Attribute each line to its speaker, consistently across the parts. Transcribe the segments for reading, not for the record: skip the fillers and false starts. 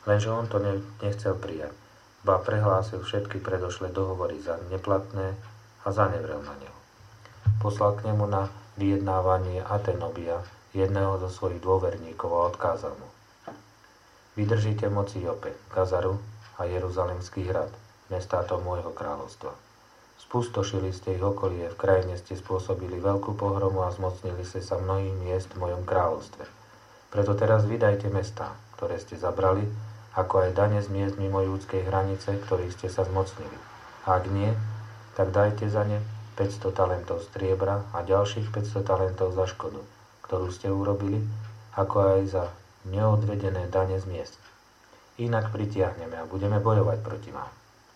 Speaker 1: Lenže on to nechcel prijať, ba prehlásil všetky predošlé dohovory za neplatné a zanevrel na neho. Poslal k nemu na vyjednávanie Atenobia, jedného zo svojich dôverníkov, a odkázal mu: Vydržíte moci Jope, Gazaru a Jeruzalemský hrad, mestáto môjho kráľovstva. Spustošili ste ich okolie, v krajine ste spôsobili veľkú pohromu a zmocnili ste sa mnohých miest v mojom kráľovstve. Preto teraz vydajte mestá, ktoré ste zabrali, ako aj dane z miest mimo judskej hranice, ktorých ste sa zmocnili. A ak nie, tak dajte za ne 500 talentov striebra a ďalších 500 talentov za škodu, ktorú ste urobili, ako aj za neodvedené dane z miest. Inak pritiahneme a budeme bojovať proti vám.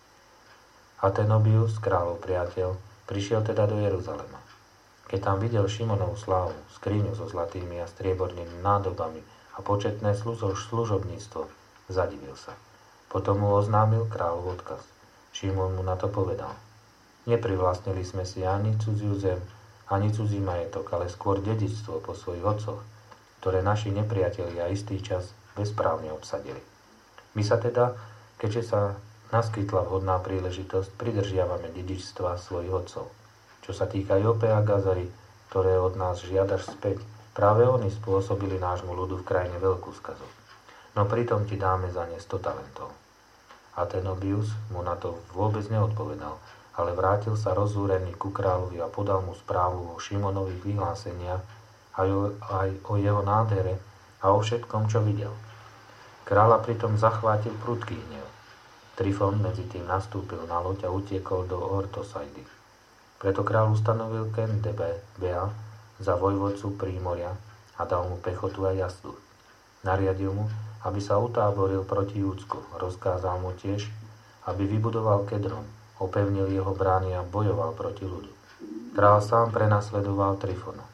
Speaker 1: Atenobius, kráľov priateľ, prišiel teda do Jeruzalema. Keď tam videl Šimonovú slávu, skriňu so zlatými a striebornými nádobami a početné služobníctvo, zadivil sa. Potom mu oznámil kráľov odkaz. Šimon mu na to povedal: Neprivlastnili sme si ani cudziu zem, ani cudzí majetok, ale skôr dedičstvo po svojich otcoch, ktoré naši nepriatelia istý čas bezprávne obsadili. My sa teda, keďže sa naskytla vhodná príležitosť, pridržiavame dedičstva svojich otcov. Čo sa týka Jope a Gazary, ktoré od nás žiadaš späť, práve oni spôsobili nášmu ľudu v krajine veľkú skazu. No pritom ti dáme za ne 100 talentov. Atenobius mu na to vôbec neodpovedal, ale vrátil sa rozúrený ku kráľovi a podal mu správu o Šimonových vyhláseniach aj o jeho nádhere a o všetkom, čo videl. Kráľa pritom zachvátil prudký hnev. Trifon medzi tým nastúpil na loď a utiekol do Ortosaidy. Preto kráľ ustanovil Kendebea za vojvodcu Prímoria a dal mu pechotu a jazdu. Nariadil mu, aby sa utáboril proti Júdsku. Rozkázal mu tiež, aby vybudoval Kedron, opevnil jeho brány a bojoval proti ľudu. Kráľ sám prenasledoval Trifona.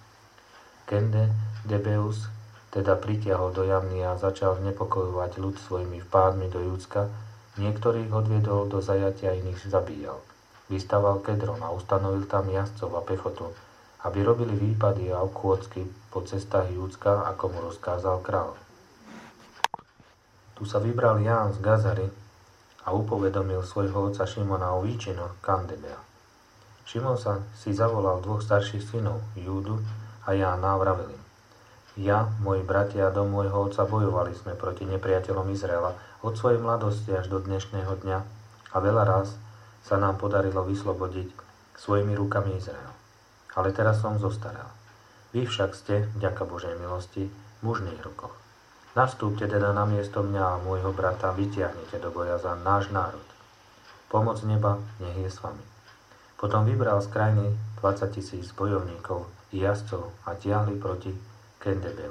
Speaker 1: Kendebeus teda pritiahol do Jamny a začal znepokojovať ľud svojimi vpádmi do Júdska. Niektorých odviedol do zajatia, iných zabíjal. Vystaval Kedron a ustanovil tam jazdcov a pechotu, aby robili výpady a obchôdzky po cestách Júdska, ako mu rozkázal kráľ. Tu sa vybral Ján z Gazary a upovedomil svojho otca Šimona o výčinoch Kandebea. Šimon si zavolal 2 starších synov, Júdu a Jána, a vravel im: Ja, moji bratia a dom môjho otca bojovali sme proti nepriateľom Izraela od svojej mladosti až do dnešného dňa a veľa raz sa nám podarilo vyslobodiť svojimi rukami Izrael. Ale teraz som zostarel. Vy však ste, vďaka Božej milosti, v mužných rukoch. Nastúpte teda na miesto mňa a môjho brata, vytiahnete do boja za náš národ. Pomoc neba nech je s vami. Potom vybral z krajiny 20 000 bojovníkov i jazdcov a tiahli proti Kendebeu.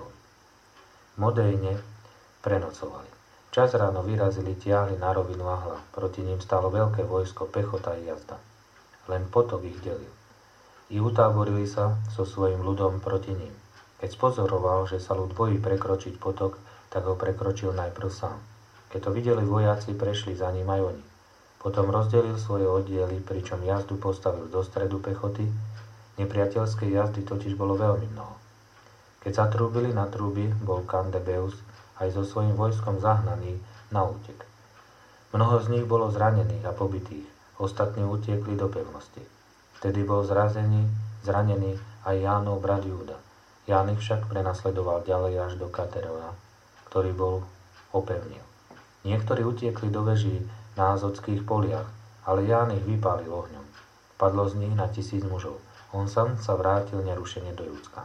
Speaker 1: Modejne prenocovali. Čas ráno vyrazili, tiahli na rovinu Ahla. Proti ním stalo veľké vojsko, pechota i jazda. Len potok ich delil. I utáborili sa so svojím ľudom proti ním. Keď spozoroval, že sa ľud bojí prekročiť potok, tak ho prekročil najprv sám. Keď to videli vojaci, prešli za ním aj oni. Potom rozdelil svoje oddiely, pričom jazdu postavil do stredu pechoty. Nepriateľskej jazdy totiž bolo veľmi mnoho. Keď zatrúbili na trúby, bol Kandebeus aj so svojím vojskom zahnaný na útek. Mnoho z nich bolo zranených a pobitých, ostatní utiekli do pevnosti. Vtedy bol zranený aj Jánov brat Júda. Ján ich však prenasledoval ďalej až do Kateroja, ktorý bol opevnil. Niektorí utiekli do veží na Azotských poliach, ale Ján ich vypálil ohňom. Padlo z nich na 1000 mužov. On sám sa vrátil nerušene do Júdska.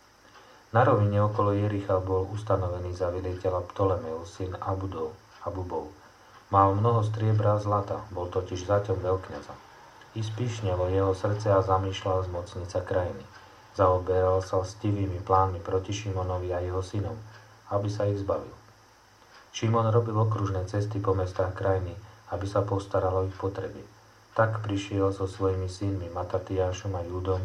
Speaker 1: Na rovine okolo Jericha bol ustanovený za veliteľa Ptolemeus, syn Abubov. Mal mnoho striebra a zlata, bol totiž zaťom veľkňaza. I spíšnelo jeho srdce a zamýšľal zmocniť sa krajiny. Zaoberal sa stivými plánmi proti Šimonovi a jeho synom, aby sa ich zbavil. Šimon robil okružné cesty po mestách krajiny, aby sa postaralo ich potreby. Tak prišiel so svojimi synmi Matatiášom a Júdom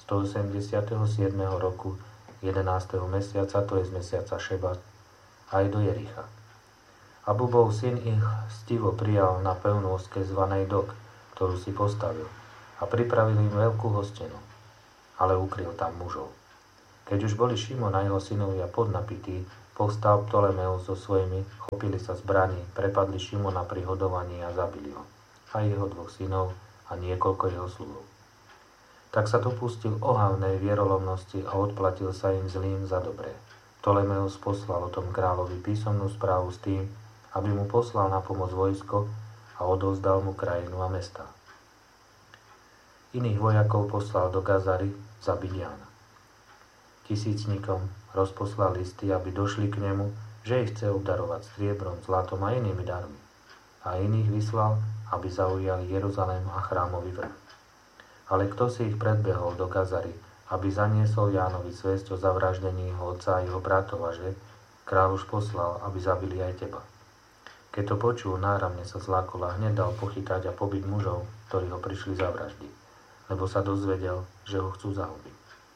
Speaker 1: 187. roku 11. mesiaca, to je z mesiaca Šebat, aj do Jericha. Abubov syn ich stivo prijal na pevnostke zvanej Dok, ktorú si postavil, a pripravil im veľkú hostinu, ale ukryl tam mužov. Keď už boli Šimon a jeho synovia podnapití, Povstal Ptolemeus so svojimi, chopili sa zbraní, prepadli Šimona pri hodovaní a zabili ho, a jeho 2 synov a niekoľko jeho sluhov. Tak sa dopustil ohavnej vierolomnosti a odplatil sa im zlým za dobré. Ptolemeus poslal o tom kráľovi písomnú správu s tým, aby mu poslal na pomoc vojsko a odovzdal mu krajinu a mestá. Iných vojakov poslal do Gazary zabiť Jána. Tisícnikom rozposlal listy, aby došli k nemu, že ich chce obdarovať striebrom, zlatom a inými darmi. A iných vyslal, aby zaujali Jeruzalém a chrámový vrch. Ale kto si ich predbehol do Gazary, aby zaniesol Jánovi zvesť o zavraždení jeho otca a jeho bratov, a že kráľ už poslal, aby zabili aj teba. Keď to počul, náramne sa zlákol a hneď dal pochytať a pobiť mužov, ktorí ho prišli zavraždiť, lebo sa dozvedel, že ho chcú zahubiť.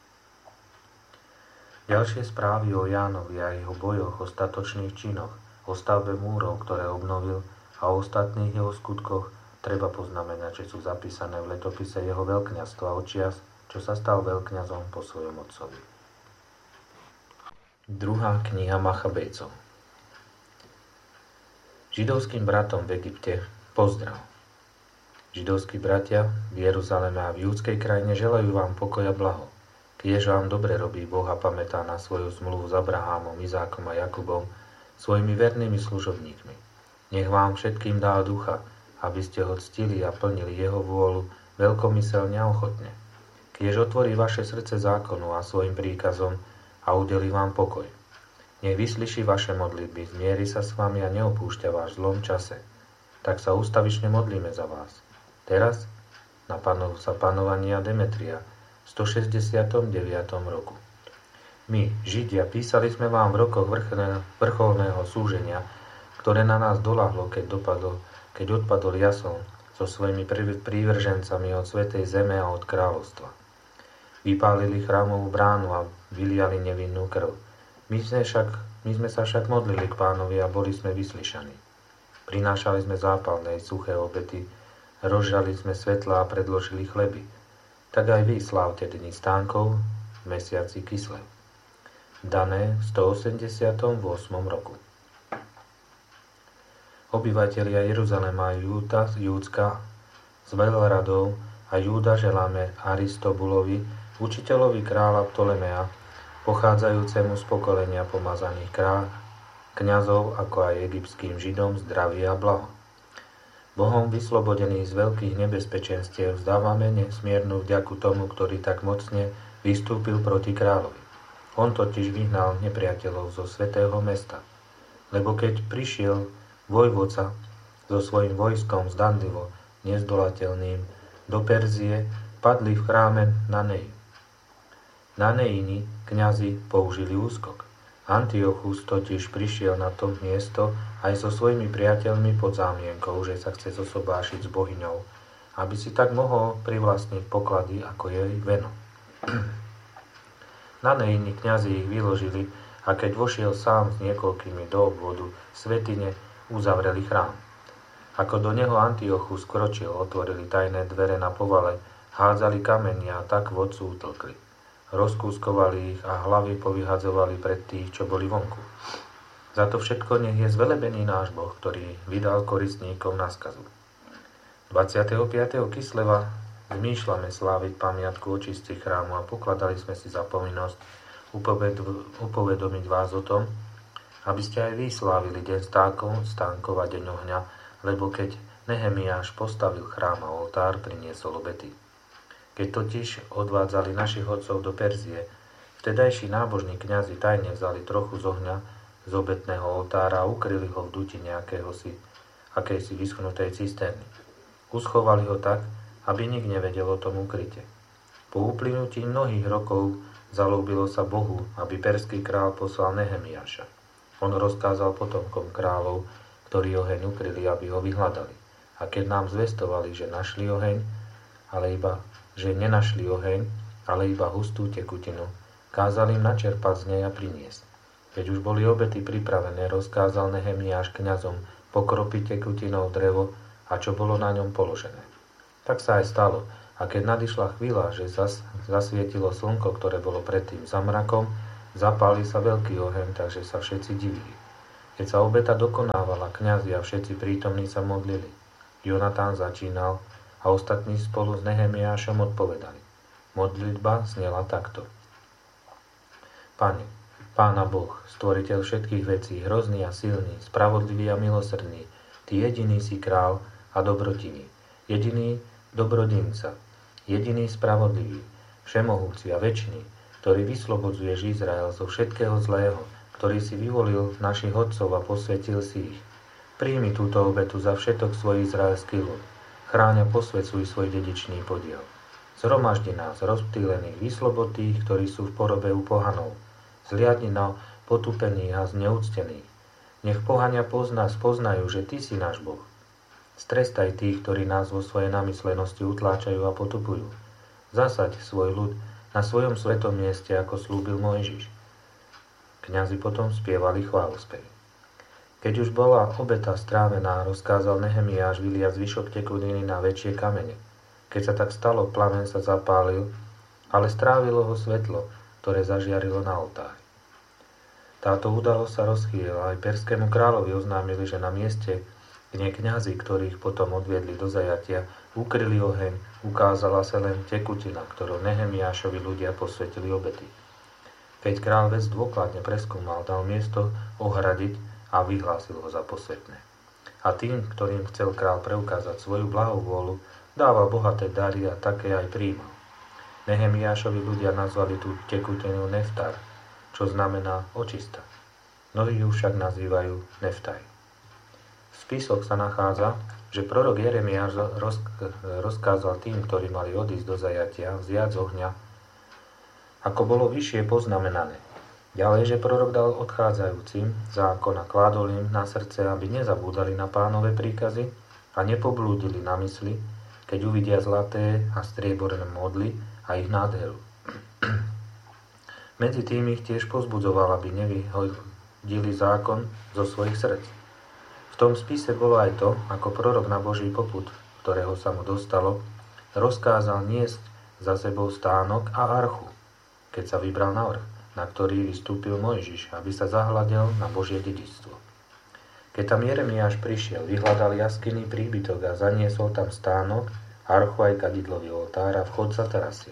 Speaker 1: Ďalšie správy o Jánovi a jeho bojoch, o statočných činoch, o stavbe múrov, ktoré obnovil, a o ostatných jeho skutkoch treba poznamenať, že sú zapísané v letopise jeho veľkňazstva od čias, čo sa stal veľkňazom po svojom otcovi. Druhá kniha Machabejcov. Židovským bratom v Egypte pozdrav. Židovskí bratia v Jeruzaleme a v judskej krajine želajú vám pokoj a blaho. Kiež vám dobre robí Boh a pamätá na svoju zmluvu s Abrahámom, Izákom a Jakubom, svojimi vernými služobníkmi. Nech vám všetkým dá ducha, aby ste ho ctili a plnili jeho vôľu veľkomyselne a ochotne. Kiež otvorí vaše srdce zákonu a svojim príkazom a udelí vám pokoj. Nech vyslyší vaše modlitby, zmieri sa s vami a neopúšťa vás v zlom čase. Tak sa ústavične modlíme za vás. Teraz na panovania Demetria, v 169. roku. My, Židia, písali sme vám v rokoch vrcholného súženia, ktoré na nás doľahlo, keď odpadol Jason so svojimi prívržencami od svätej zeme a od kráľovstva. Vypálili chrámovú bránu a vyliali nevinnú krv. My sme sa však modlili k Pánovi a boli sme vyslyšaní. Prinášali sme zápalné suché obety, rozžali sme svetlá a predložili chleby. Tak aj vy slávte dni stánkov v mesiaci Kislev. Dané v 188. roku. Obyvatelia Jeruzalema a Júdska s veľradou a Júda želáme Aristobulovi, učiteľovi kráľa Ptolemea, pochádzajúcemu z pokolenia pomazaných kňazov, ako aj egyptským Židom, zdravie a blaho. Bohom vyslobodený z veľkých nebezpečenstiev vzdávame nesmiernu vďaku tomu, ktorý tak mocne vystúpil proti kráľovi. On totiž vyhnal nepriateľov zo svätého mesta. Lebo keď prišiel vojvodca so svojím vojskom zdanlivo nezdolateľným do Perzie, padli v chráme Naneini kňazi použili úskok. Antiochus totiž prišiel na to miesto aj so svojimi priateľmi pod zámienkou, že sa chce zosobášiť s bohyňou, aby si tak mohol privlastniť poklady ako jej veno. Naneini kňazi ich vyložili a keď vošiel sám s niekoľkými do obvodu svätyne, uzavreli chrám. Ako do neho Antiochus kročil, otvorili tajné dvere na povale, hádzali kamenia a tak vodcu utlkli. Rozkúskovali ich a hlavy povyhadzovali pred tých, čo boli vonku. Za to všetko nech je zvelebený náš Boh, ktorý vydal koristníkov na skazu. 25. Kisleva zmýšľame sláviť pamiatku očistí chrámu a pokladali sme si za povinnosť upovedomiť vás o tom, aby ste aj vy slávili deň stánkov a deň ohňa, lebo keď Nehemiáš postavil chrám a oltár, priniesol obety. Keď totiž odvádzali našich otcov do Perzie, vtedajší nábožní kňazi tajne vzali trochu z ohňa z obetného oltára a ukryli ho v dutine akejsi vyschnutej cisterny. Uschovali ho tak, aby nik nevedel o tom ukryte. Po uplynutí mnohých rokov zalúbilo sa Bohu, aby perský král poslal Nehemiáša. On rozkázal potomkom kráľov, ktorí oheň ukryli, aby ho vyhľadali. A keď nám zvestovali, že našli oheň, že nenašli oheň, ale iba hustú tekutinu, kázal im načerpať z nej a priniesť. Keď už boli obety pripravené, rozkázal Nehemiáš kňazom pokropiť tekutinou drevo a čo bolo na ňom položené. Tak sa aj stalo, a keď nadišla chvíľa, že zasvietilo slnko, ktoré bolo predtým za mrakom, Zapáli sa veľký oheň, takže sa všetci divili. Keď sa obeta dokonávala, kňazi a všetci prítomní sa modlili. Jonatán začínal a ostatní spolu s Nehemiášom odpovedali. Modlitba znela takto. Pane, Pána Boh, stvoriteľ všetkých vecí, hrozný a silný, spravodlivý a milosrdný, Ty jediný si král a dobrotivý, jediný dobrodinca, jediný spravodlivý, všemohúci a večný, ktorý vyslobodzuješ Izrael zo všetkého zlého, ktorý si vyvolil našich otcov a posvetil si ich. Príjmi túto obetu za všetok svoj izraelský ľud. Chráň a posvedcuj svoj dedičný podiel. Zhromaždi nás, rozptýlených, vyslobod tých, ktorí sú v porobe u pohanov. Zliadni na potupených a zneúctených. Nech pohania spoznajú, že Ty si náš Boh. Strestaj tých, ktorí nás vo svojej namyslenosti utláčajú a potupujú. Zasaď svoj ľud na svojom svetom mieste, ako slúbil Mojžiš. Kňazi potom spievali chválospevy. Keď už bola obeta strávená, rozkázal Nehemiáš vyliať zvyšok tekuniny na väčšie kamene. Keď sa tak stalo, plameň sa zapálil, ale strávilo ho svetlo, ktoré zažiarilo na oltári. Táto udalosť sa rozchýlila, aj perskému kráľovi oznámili, že na mieste, kde kňazi, ktorých potom odviedli do zajatia, ukryli oheň, ukázala sa len tekutina, ktorou Nehemiášovi ľudia posvetili obety. Keď kráľ vec dôkladne preskúmal, dal miesto ohradiť a vyhlásil ho za posvetné. A tým, ktorým chcel kráľ preukázať svoju blahú vôľu, dával bohaté dary a také aj príjmal. Nehemiášovi ľudia nazvali tú tekutinu Neftar, čo znamená očista. Mnohí ju však nazývajú Neftaj. V spisoch sa nachádza, že prorok Jeremiáš rozkázal tým, ktorí mali odísť do zajatia, vziať z ohňa, ako bolo vyššie poznamenané. Ďalej, že prorok dal odchádzajúcim zákon a kládol im na srdce, aby nezabúdali na Pánove príkazy a nepoblúdili na mysli, keď uvidia zlaté a strieborné modly a ich nádheru. Medzi tým ich tiež pozbudzoval, aby nevyhodili zákon zo svojich srdc. V tom spise bolo aj to, ako prorok na Boží popud, ktorého sa mu dostalo, rozkázal niesť za sebou stánok a archu, keď sa vybral na vrch, na ktorý vystúpil Mojžiš, aby sa zahľadel na Božie dedičstvo. Keď tam Jeremiáš prišiel, vyhľadal jaskyný príbytok a zaniesol tam stánok, archu aj kadidlový oltár a vchod zatarasil.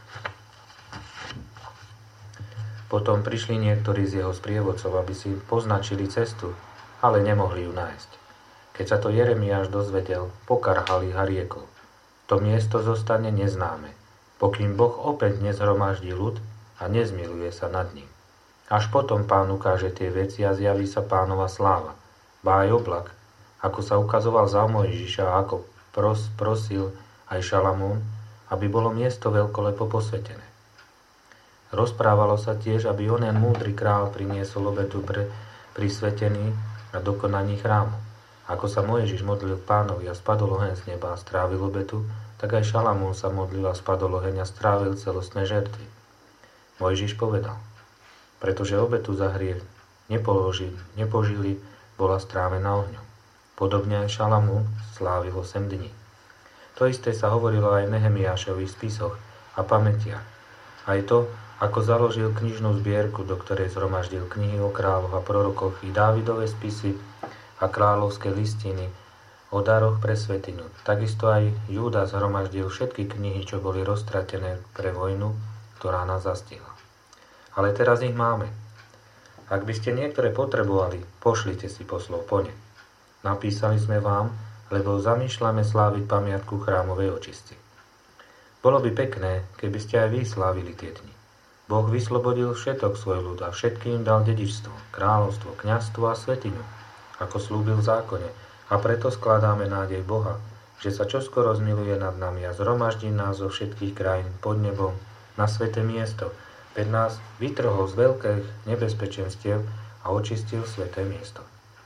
Speaker 1: Potom prišli niektorí z jeho sprievodcov, aby si poznačili cestu, ale nemohli ju nájsť. Keď sa to Jeremiáš dozvedel, pokarhali a riekol: To miesto zostane neznáme, pokým Boh opäť nezhromaždí ľud a nezmiluje sa nad ním. Až potom Pán ukáže tie veci a zjaví sa Pánova sláva, ba aj oblak, ako sa ukazoval za Mojžiša a ako prosil aj Šalamún, aby bolo miesto veľkolepo posvetené. Rozprávalo sa tiež, aby onen múdry král priniesol obetu pri svetení a dokonaní chrámu. Ako sa Mojžiš modlil Pánovi a spadol oheň z neba a strávil obetu, tak aj Šalamún sa modlil a spadol oheň a strávil celostné žertvy. Mojžiš povedal: Pretože obetu za hriech nepožili, bola strávená ohňom. Podobne aj Šalamún slávil 8 dní. To isté sa hovorilo aj v Nehemiášových spisoch a pamätiach. Aj to, ako založil knižnú zbierku, do ktorej zhromaždil knihy o kráľoch a prorokoch i Dávidove spisy a kráľovské listiny o daroch pre svätyňu. Takisto aj Júda zhromaždil všetky knihy, čo boli roztratené pre vojnu, ktorá nás zastihla. Ale teraz ich máme. Ak by ste niektoré potrebovali, pošlite si poslov po ne. Napísali sme vám, lebo zamýšľame sláviť pamiatku chrámovej očisty. Bolo by pekné, keby ste aj vy slávili tie dni. Boh vyslobodil všetok svoj ľud a všetkým dal dedičstvo, kráľovstvo, kňazstvo a svätyňu, ako slúbil v zákone, a preto skladáme nádej Boha, že sa čoskoro zmiluje nad nami a zhromaždí nás zo všetkých krajín pod nebom na sväté miesto, veď nás vytrhol z veľkých nebezpečenstiev a očistil sväté miesto.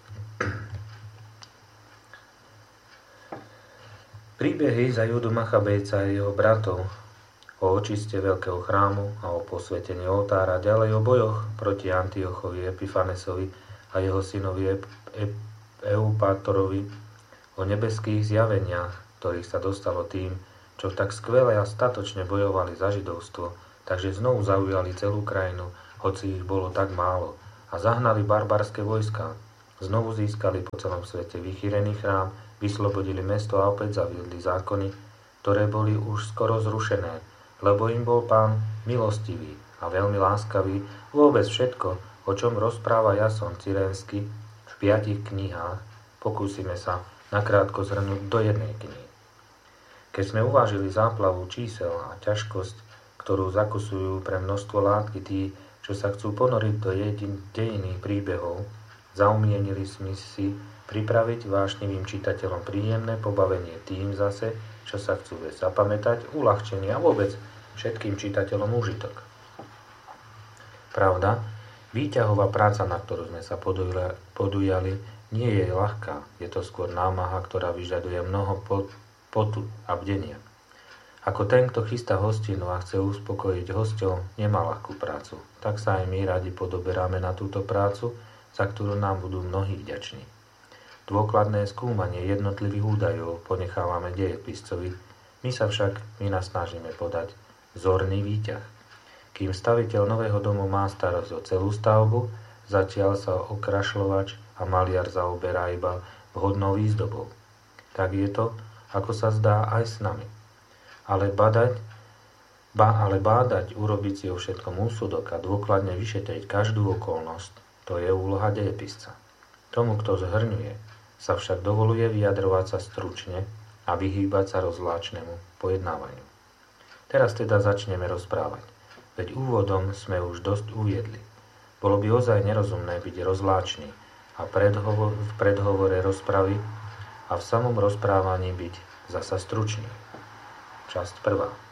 Speaker 1: Príbehy za Júdu Machabejca a jeho bratov o očiste veľkého chrámu a o posvetení oltára, ďalej o bojoch proti Antiochovi Epifanesovi a jeho synovi Eupátorovi, o nebeských zjaveniach, ktorých sa dostalo tým, čo tak skvele a statočne bojovali za židovstvo, takže znovu zaujali celú krajinu, hoci ich bolo tak málo, a zahnali barbarské vojská. Znovu získali po celom svete vychýrený chrám, vyslobodili mesto a opäť zaviedli zákony, ktoré boli už skoro zrušené, lebo im bol Pán milostivý a veľmi láskavý. Vôbec všetko, o čom rozpráva Jason Cyrénsky v 5 knihách, pokúsime sa nakrátko zhrnúť do jednej knihy. Keď sme uvážili záplavu čísel a ťažkosť, ktorú zakusujú pre množstvo látky tí, čo sa chcú ponoriť do dejinných príbehov, zaumienili sme si pripraviť vášnivým čitateľom príjemné pobavenie tým zase, čo sa chcú zapamätať, uľahčenie a vôbec všetkým čitateľom užitok. Pravda, výťahová práca, na ktorú sme sa podujali, nie je ľahká. Je to skôr námaha, ktorá vyžaduje mnoho potu a bdenia. Ako ten, kto chystá hostinu a chce uspokojiť hosťov, nemá ľahkú prácu. Tak sa aj my radi podoberáme na túto prácu, za ktorú nám budú mnohí vďační. Dôkladné skúmanie jednotlivých údajov ponechávame dejepiscovi, my sa však vynasnažíme podať vzorný výťah. Kým staviteľ nového domu má starosť o celú stavbu, zatiaľ sa okrašľovač a maliar zaoberá iba vhodnou výzdobou. Tak je to, ako sa zdá aj s nami. Ale bádať, urobiť si o všetkom úsudok a dôkladne vyšetriť každú okolnosť, to je úloha dejepisca. Tomu, kto zhrňuje, sa však dovoluje vyjadrovať sa stručne a vyhýbať sa rozvláčnemu pojednávaniu. Teraz teda začneme rozprávať, veď úvodom sme už dosť uviedli. Bolo by ozaj nerozumné byť rozvláčny a v predhovore rozpravy a v samom rozprávaní byť zasa stručný. Časť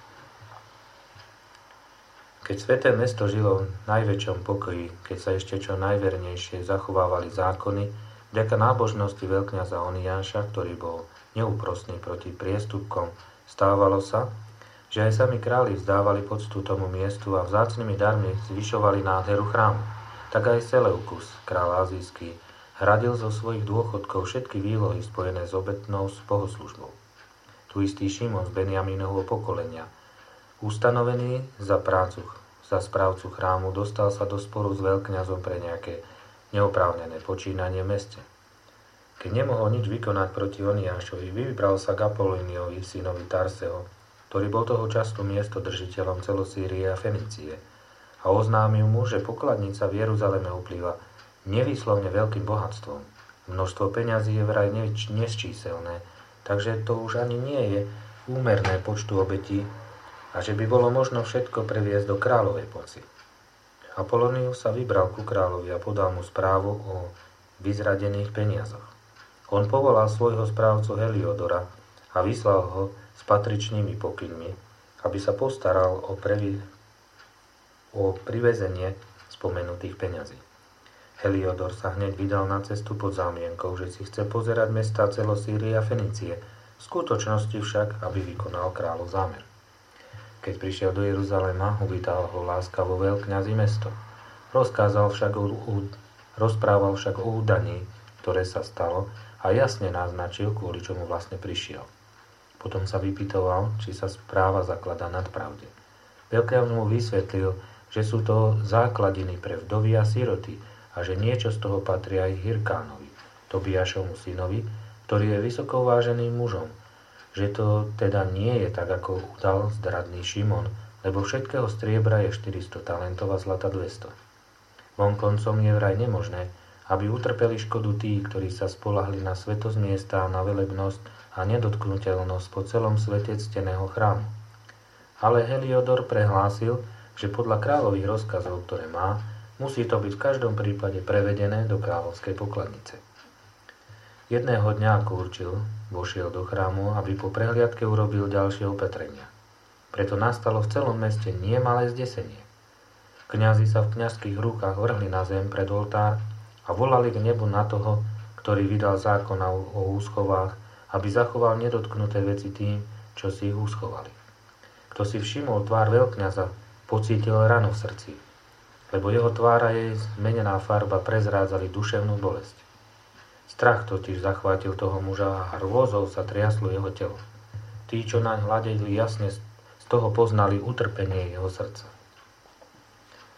Speaker 1: 1. Keď sväté mesto žilo v najväčšom pokoji, keď sa ešte čo najvernejšie zachovávali zákony, vďaka nábožnosti veľkňaza Oniáša, ktorý bol neúprosný proti priestupkom, stávalo sa, že aj sami králi vzdávali poctu tomu miestu a vzácnymi darmi zvyšovali nádheru chrámu. Tak aj Seleukus, král azijský, hradil zo svojich dôchodkov všetky výlohy spojené s obetnou bohoslužbou. Tu istý Šimon z Benjamínovho pokolenia, ustanovený za správcu chrámu, dostal sa do sporu s veľkňazom pre nejaké neoprávnené počínanie v meste. Keď nemohol nič vykonať proti Oniášovi, vybral sa k Apolóniovi, synovi Tarseho, ktorý bol toho času miestodržiteľom celosýrie a Fenície, a oznámil mu, že pokladnica v Jeruzaleme uplýva nevýslovne veľkým bohatstvom. Množstvo peňazí je vraj nesčíselné, takže to už ani nie je úmerné počtu obetí a že by bolo možno všetko previesť do kráľovej moci. Apolonius sa vybral ku kráľovi a podal mu správu o vyzradených peniazoch. On povolal svojho správcu Heliodora a vyslal ho s patričnými pokynmi, aby sa postaral o privezenie spomenutých peňazí. Heliodor sa hneď vydal na cestu pod zámienkou, že si chce pozerať mestá celosýrie a Fenície, v skutočnosti však, aby vykonal kráľov zámer. Keď prišiel do Jeruzalema, uvítal ho láskavo veľkňaz i mesto. Rozprával však o údaní, ktoré sa stalo, a jasne naznačil, kvôli čomu vlastne prišiel. Potom sa vypytoval, či sa správa zakladá na pravde. Veľkňaz mu vysvetlil, že sú to základiny pre vdovy a siroty, a že niečo z toho patrí aj Hirkánovi, Tobiašovmu synovi, ktorý je vysoko váženým mužom, že to teda nie je tak, ako udal zdradný Šimon, lebo všetkého striebra je 400 talentov a zlata 200. Vonkoncom je vraj nemožné, aby utrpeli škodu tí, ktorí sa spolahli na svetosť miesta a na velebnosť a nedotknuteľnosť po celom svete cteného chrámu. Ale Heliodor prehlásil, že podľa kráľových rozkazov, ktoré má, musí to byť v každom prípade prevedené do kráľovskej pokladnice. Jedného dňa, ako určil, vošiel do chrámu, aby po prehliadke urobil ďalšie opatrenia. Preto nastalo v celom meste niemalé zdesenie. Kňazi sa v kňazských rukách vrhli na zem pred oltár a volali k nebu na toho, ktorý vydal zákon o úschovách, aby zachoval nedotknuté veci tým, čo si ich úschovali. Kto si všimol tvár veľkňaza, pocítil ranu v srdci, lebo jeho tvára jej zmenená farba prezrádzali duševnú bolesť. Strach totiž zachvátil toho muža a hrôzou sa triaslo jeho telo. Tí, čo naň hľadeli, jasne z toho poznali utrpenie jeho srdca.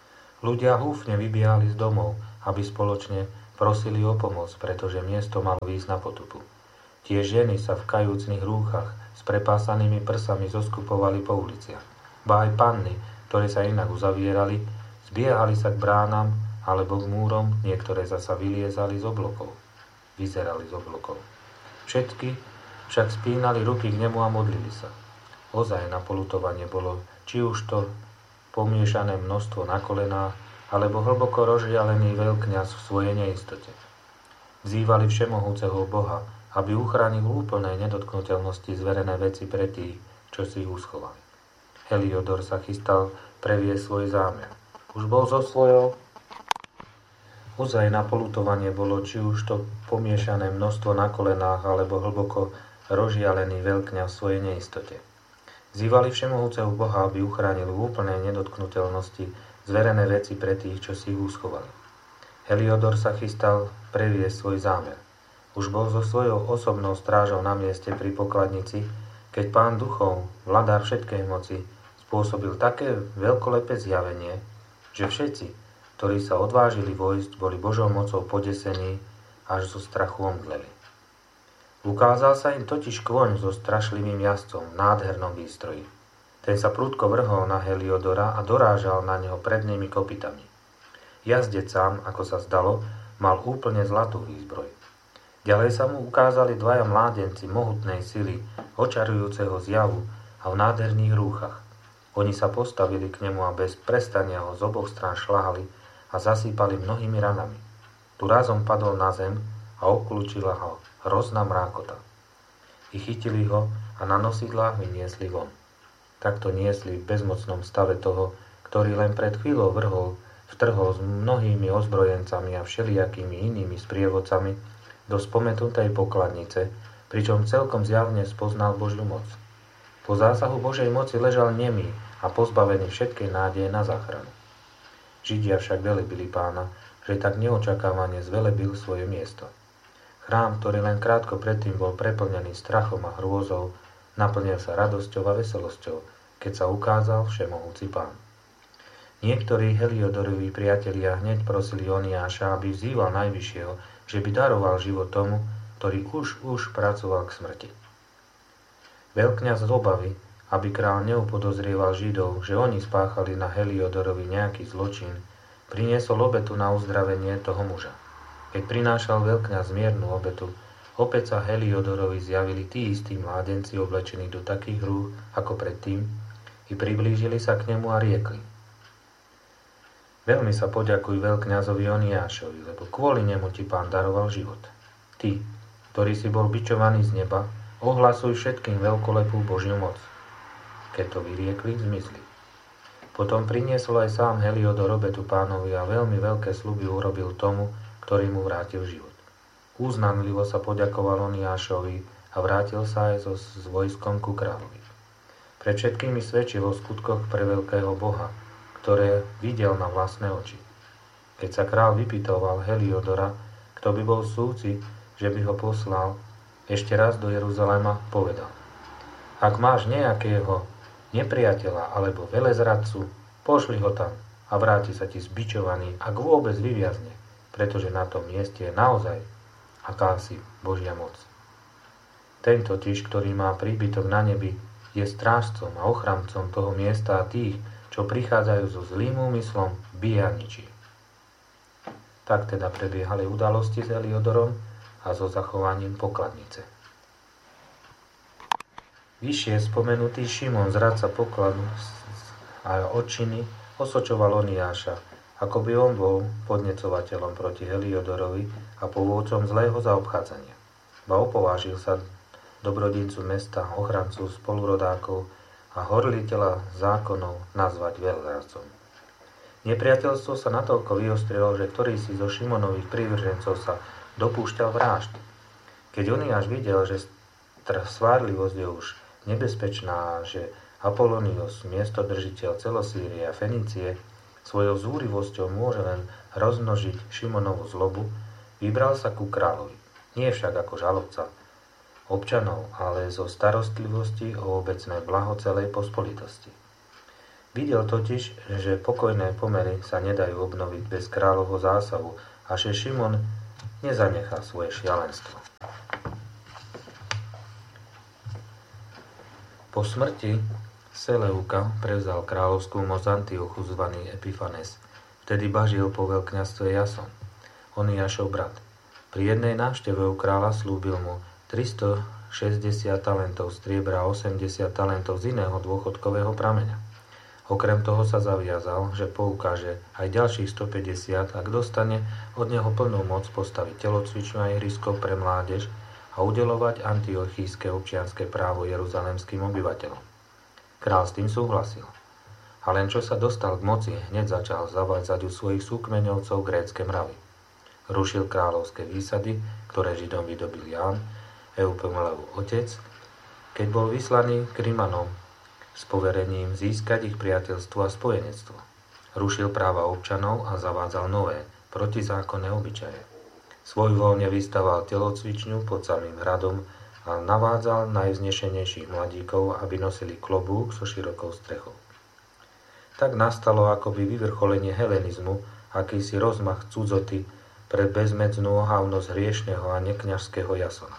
Speaker 1: Ľudia húfne vybiehali z domov, aby spoločne prosili o pomoc, pretože miesto malo výjsť na potupu. Tie ženy sa v kajúcnych rúchach s prepásanými prsami zoskupovali po uliciach. Ba aj panny, ktoré sa inak uzavierali, zbiehali sa k bránam alebo k múrom, niektoré zasa vyliezali z oblokov. Vyzerali z oblokov. Všetky však spínali ruky k nemu a modlili sa. Ozaj na poľutovanie bolo či už to pomiešané množstvo na kolenách, alebo hlboko rozžialený veľkňaz v svojej neistote. Vzývali všemohúceho Boha, aby uchránil úplnej nedotknuteľnosti zverené veci pre tých, čo si ich uschovali. Heliodor sa chystal previesť svoj zámer. Už bol so svojou. Ozaj na poľutovanie bolo či už to pomiešané množstvo na kolenách, alebo hlboko rozžialený veľkňaz v svojej neistote. Vzývali všemohúceho Boha, aby uchránil v úplnej nedotknuteľnosti zverené veci pre tých, čo si ich uschovali. Heliodor sa chystal previesť svoj zámer. Už bol so svojou osobnou strážou na mieste pri pokladnici, keď Pán duchov, vladár všetkej moci, spôsobil také veľkolepé zjavenie, že všetci, ktorí sa odvážili vojsť, boli Božou mocou podesení, až zo strachu omdleli. Ukázal sa im totiž kôň so strašlivým jazdcom v nádhernom výstroji. Ten sa prudko vrhol na Heliodora a dorážal na neho prednými kopytami. Jazdec sám, ako sa zdalo, mal úplne zlatú výzbroj. Ďalej sa mu ukázali dvaja mládenci mohutnej sily, očarujúceho zjavu a v nádherných rúchach. Oni sa postavili k nemu a bez prestania ho z oboch strán šľahali a zasýpali mnohými ranami. Tu razom padol na zem a obklúčila ho hrozná mrákota. I chytili ho a na nosidlách vyniesli von. Takto niesli v bezmocnom stave toho, ktorý len pred chvíľou vtrhol s mnohými ozbrojencami a všelijakými inými sprievodcami do spomenutej pokladnice, pričom celkom zjavne spoznal Božiu moc. Po zásahu Božej moci ležal nemý a pozbavený všetkej nádeje na záchranu. Židia však velebili Pána, že tak neočakávane zvelebil svoje miesto. Chrám, ktorý len krátko predtým bol preplnený strachom a hrôzou, naplnil sa radosťou a veselosťou, keď sa ukázal všemohúci Pán. Niektorí Heliodorovi priatelia hneď prosili Oniáša, aby vzýval Najvyššieho, že by daroval život tomu, ktorý už pracoval k smrti. Veľkňaz z obavy, aby král neupodozrieval Židov, že oni spáchali na Heliodorovi nejaký zločin, priniesol obetu na uzdravenie toho muža. Keď prinášal veľkňaz miernu obetu, opäť sa Heliodorovi zjavili tí istí mládenci oblečení do takých rúch ako predtým i priblížili sa k nemu a riekli: Veľmi sa poďakuj veľkňazovi Oniášovi, lebo kvôli nemu ti Pán daroval život. Ty, ktorý si bol bičovaný z neba, ohlasuj všetkým veľkolepú Božiu moc. Keď to vyriekli, zmizli. Potom priniesol aj sám Heliodor obetu Pánovi a veľmi veľké sľuby urobil tomu, ktorý mu vrátil život. Uznanlivo sa poďakoval Oniášovi a vrátil sa aj s vojskom ku kráľovi. Pred všetkými svedčil o skutkoch pre veľkého Boha, ktoré videl na vlastné oči. Keď sa kráľ vypytoval Heliodora, kto by bol súci, že by ho poslal ešte raz do Jeruzalema, povedal: Ak máš nejakého nepriateľa alebo velezradcu, pošli ho tam a vráti sa ti zbičovaný, ak vôbec vyviazne, pretože na tom mieste je naozaj akási Božia moc. Ten totiž, ktorý má príbytok na nebi, je strážcom a ochrancom toho miesta a tých, čo prichádzajú so zlým úmyslom, bije a ničí. Tak teda prebiehali udalosti s Heliodorom a so zachovaním pokladnice. Vyššie spomenutý Šimon, zradca pokladu a odčiny, osočoval Oniáša, ako by on bol podnecovateľom proti Heliodorovi a pôvodcom zlého zaobchádzania. Ba opovážil sa dobrodincu mesta, ochrancu spolurodákov a horliteľa zákonov nazvať veľzradcom. Nepriateľstvo sa natoľko vyostrilo, že ktorý si zo Šimonových prívržencov sa dopúšťal vražd. Keď Oniáš videl, že svárlivosť je už nebezpečná, že Apolonios, miestodržiteľ celosýrie a Fenície, svojou zúrivosťou môže len rozmnožiť Šimonovú zlobu, vybral sa ku kráľovi. Nie však ako žalobca občanov, ale zo starostlivosti o obecné blaho celej pospolitosti. Videl totiž, že pokojné pomery sa nedajú obnoviť bez kráľovho zásahu a že Šimon nezanechá svoje šialenstvo. Po smrti Seleuka prevzal kráľovskú moc Antiochu zvaný Epifanes. Vtedy bažil po veľkňazstve Jason, Oniášov brat. Pri jednej návšteve u kráľa slúbil mu 360 talentov striebra a 80 talentov z iného dôchodkového prameňa. Okrem toho sa zaviazal, že poukáže aj ďalších 150, ak dostane od neho plnú moc postaviť telocvičňu a ihrisko pre mládež a udeľovať antiochijské občianske právo jeruzalemským obyvateľom. Král s tým súhlasil. A len čo sa dostal k moci, hneď začal zavádzať u svojich súkmeňovcov grécke mravy. Rušil kráľovské výsady, ktoré Židom vydobil Ján, Eupemelov otec, keď bol vyslaný k Rimanom s poverením získať ich priateľstvo a spojenectvo. Rušil práva občanov a zavádzal nové, protizákonné obyčaje. Svojvoľne vystaval telocvičňu pod samým hradom a navádzal najvznešenejších mladíkov, aby nosili klobúk so širokou strechou. Tak nastalo akoby vyvrcholenie helenizmu, akýsi rozmach cudzoty pre bezmedznú ohavnosť hriešneho a nekňažského Jasona.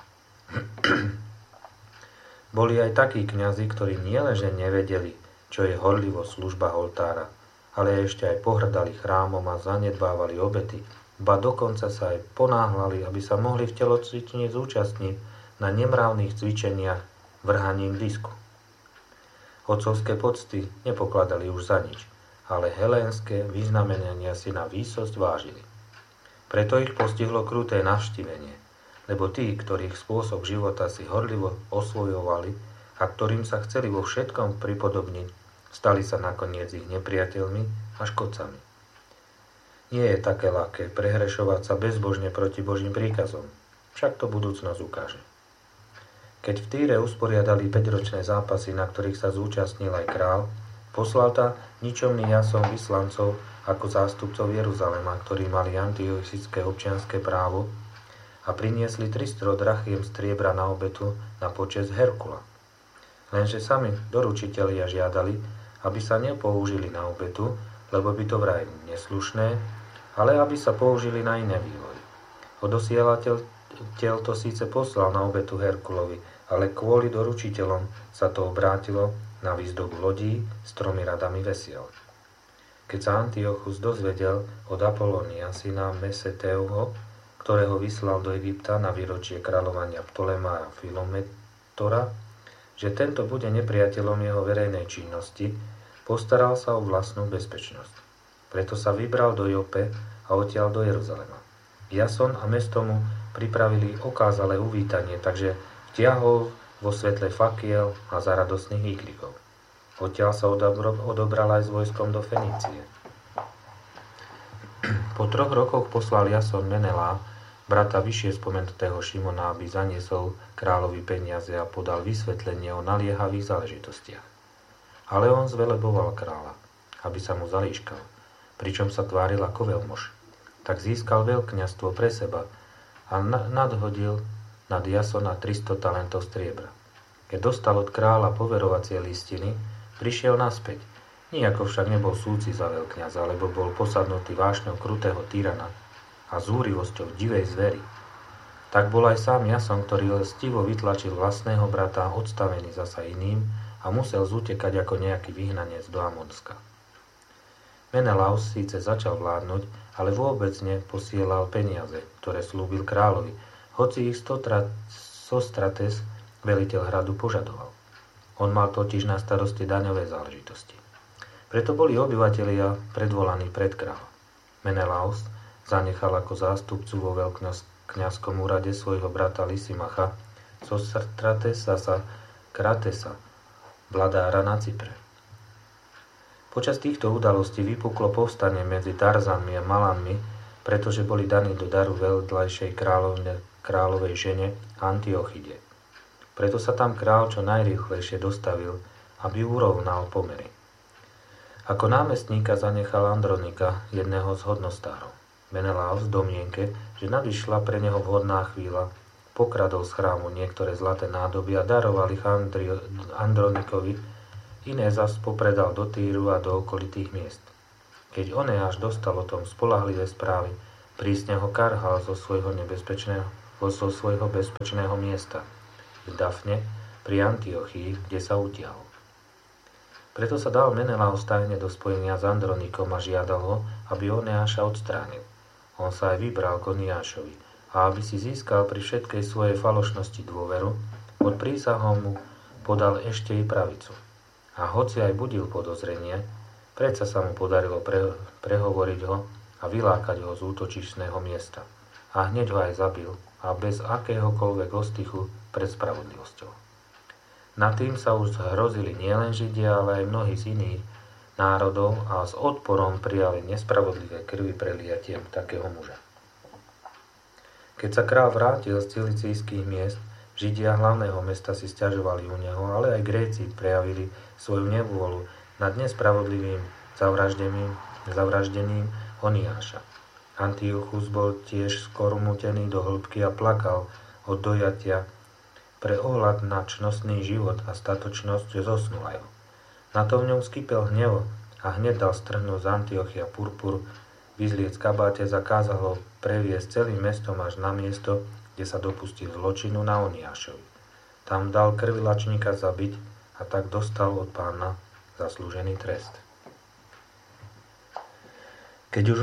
Speaker 1: Boli aj takí kňazi, ktorí nielenže nevedeli, čo je horlivosť služba oltára, ale ešte aj pohrdali chrámom a zanedbávali obety, ba dokonca sa aj ponáhľali, aby sa mohli v telocvični zúčastniť na nemravných cvičeniach vrhaním disku. Otcovské pocty nepokladali už za nič, ale helénske vyznamenania si na výsosť vážili. Preto ich postihlo kruté navštívenie, lebo tí, ktorých spôsob života si horlivo osvojovali a ktorým sa chceli vo všetkom pripodobniť, stali sa nakoniec ich nepriateľmi a škodcami. Nie je také ľahké prehrešovať sa bezbožne proti Božím príkazom, však to budúcnosť ukáže. Keď v Týre usporiadali 5-ročné zápasy, na ktorých sa zúčastnil aj král, poslal tam ničomný Jason vyslancov ako zástupcov Jeruzalema, ktorí mali antiochické občianske právo a priniesli 300 drachiem striebra na obetu na počesť Herkula. Lenže sami doručitelia žiadali, aby sa nepoužili na obetu, lebo by to vraj neslušné, ale aby sa použili na iné vývoje. Odosielateľ to síce poslal na obetu Herkulovi, ale kvôli doručiteľom sa to obrátilo na výzdobu lodí s 3 radami vesiel. Keď sa Antiochus dozvedel od Apolónia, syna Meseteuho, ktorého vyslal do Egypta na výročie kráľovania Ptolema a Filometora, že tento bude nepriateľom jeho verejnej činnosti, postaral sa o vlastnú bezpečnosť. Preto sa vybral do Jope a odtiaľ do Jeruzalema. Jason a mesto mu pripravili okázalé uvítanie, takže vtiahol vo svetle fakiel a za radostných výkrikov. Odtiaľ sa odobral aj s vojskom do Fenície. Po 3 rokoch poslal Jason Menelá, brata vyššie spomenutého Šimona, aby zaniesol kráľovi peniaze a podal vysvetlenie o naliehavých záležitostiach. Ale on zveleboval kráľa, aby sa mu zalíškal, pričom sa tváril ako veľmož. Tak získal veľkňazstvo pre seba a nadhodil nad Jasona 300 talentov striebra. Keď dostal od kráľa poverovacie listiny, prišiel naspäť. Nijako však nebol súci za veľkňaza, lebo bol posadnutý vášňou krutého tyrana a zúrivosťou divej zvery. Tak bol aj sám Jason, ktorý lstivo vytlačil vlastného brata, odstavený zasa iným, a musel zutekať ako nejaký vyhnanec do Amonska. Menelaus síce začal vládnuť, ale vôbec neposielal peniaze, ktoré slúbil kráľovi, hoci ich Sostrates, veliteľ hradu, požadoval. On mal totiž na starosti daňové záležitosti. Preto boli obyvatelia predvolaní pred kráľom. Menelaus zanechal ako zástupcu vo veľkňazskom úrade svojho brata Lysimacha, Sostratesa a Kratesa, vladára na Cypre. Počas týchto udalostí vypuklo povstanie medzi Tarzanmi a Malanmi, pretože boli daní do daru vedľajšej kráľovej žene Antiochide. Preto sa tam král čo najrýchlejšie dostavil, aby urovnal pomery. Ako námestníka zanechal Andronika, jedného z hodnostárov. Menelaus v domienke, že nadišla pre neho vhodná chvíľa, pokradol z chrámu niektoré zlaté nádoby a daroval ich Andronikovi, Iné zas popredal do Týru a do okolitých miest. Keď Oneáš dostal o tom spoľahlivé správy, prísne ho karhal zo svojho bezpečného miesta v Dafne pri Antiochii, kde sa utiahol. Preto sa dal Menelaos tajne do spojenia s Andronikom a žiadal ho, aby Oneáša odstránil. On sa aj vybral k Oniášovi a aby si získal pri všetkej svojej falošnosti dôveru, pod prísahou mu podal ešte i pravicu. A hoci aj budil podozrenie, predsa sa mu podarilo prehovoriť ho a vylákať ho z útočišného miesta. A hneď ho aj zabil a bez akéhokoľvek ostychu pred spravodlivosťou. Nad tým sa už hrozili nielen Židia, ale aj mnohí z iných národov a s odporom prijali nespravodlivé krvi preliatiem takého muža. Keď sa král vrátil z cilicijských miest, Židia hlavného mesta si sťažovali u neho, ale aj Gréci prejavili svoju nevôľu nad nespravodlivým zavraždením Oniáša. Antiochus bol tiež skormutený do hĺbky a plakal od dojatia. Pre ohľad na čnostný život a statočnosť zosnul aj ho. Na to v ňom skypel hnev a hneď dal strhnúť z Antiochia purpur, vyzliec kabáte, zakázal ho previesť celým mestom až na miesto, kde sa dopustil zločinu na Oniášovi. Tam dal krvilačníka zabiť a tak dostal od pána zaslúžený trest. Keď už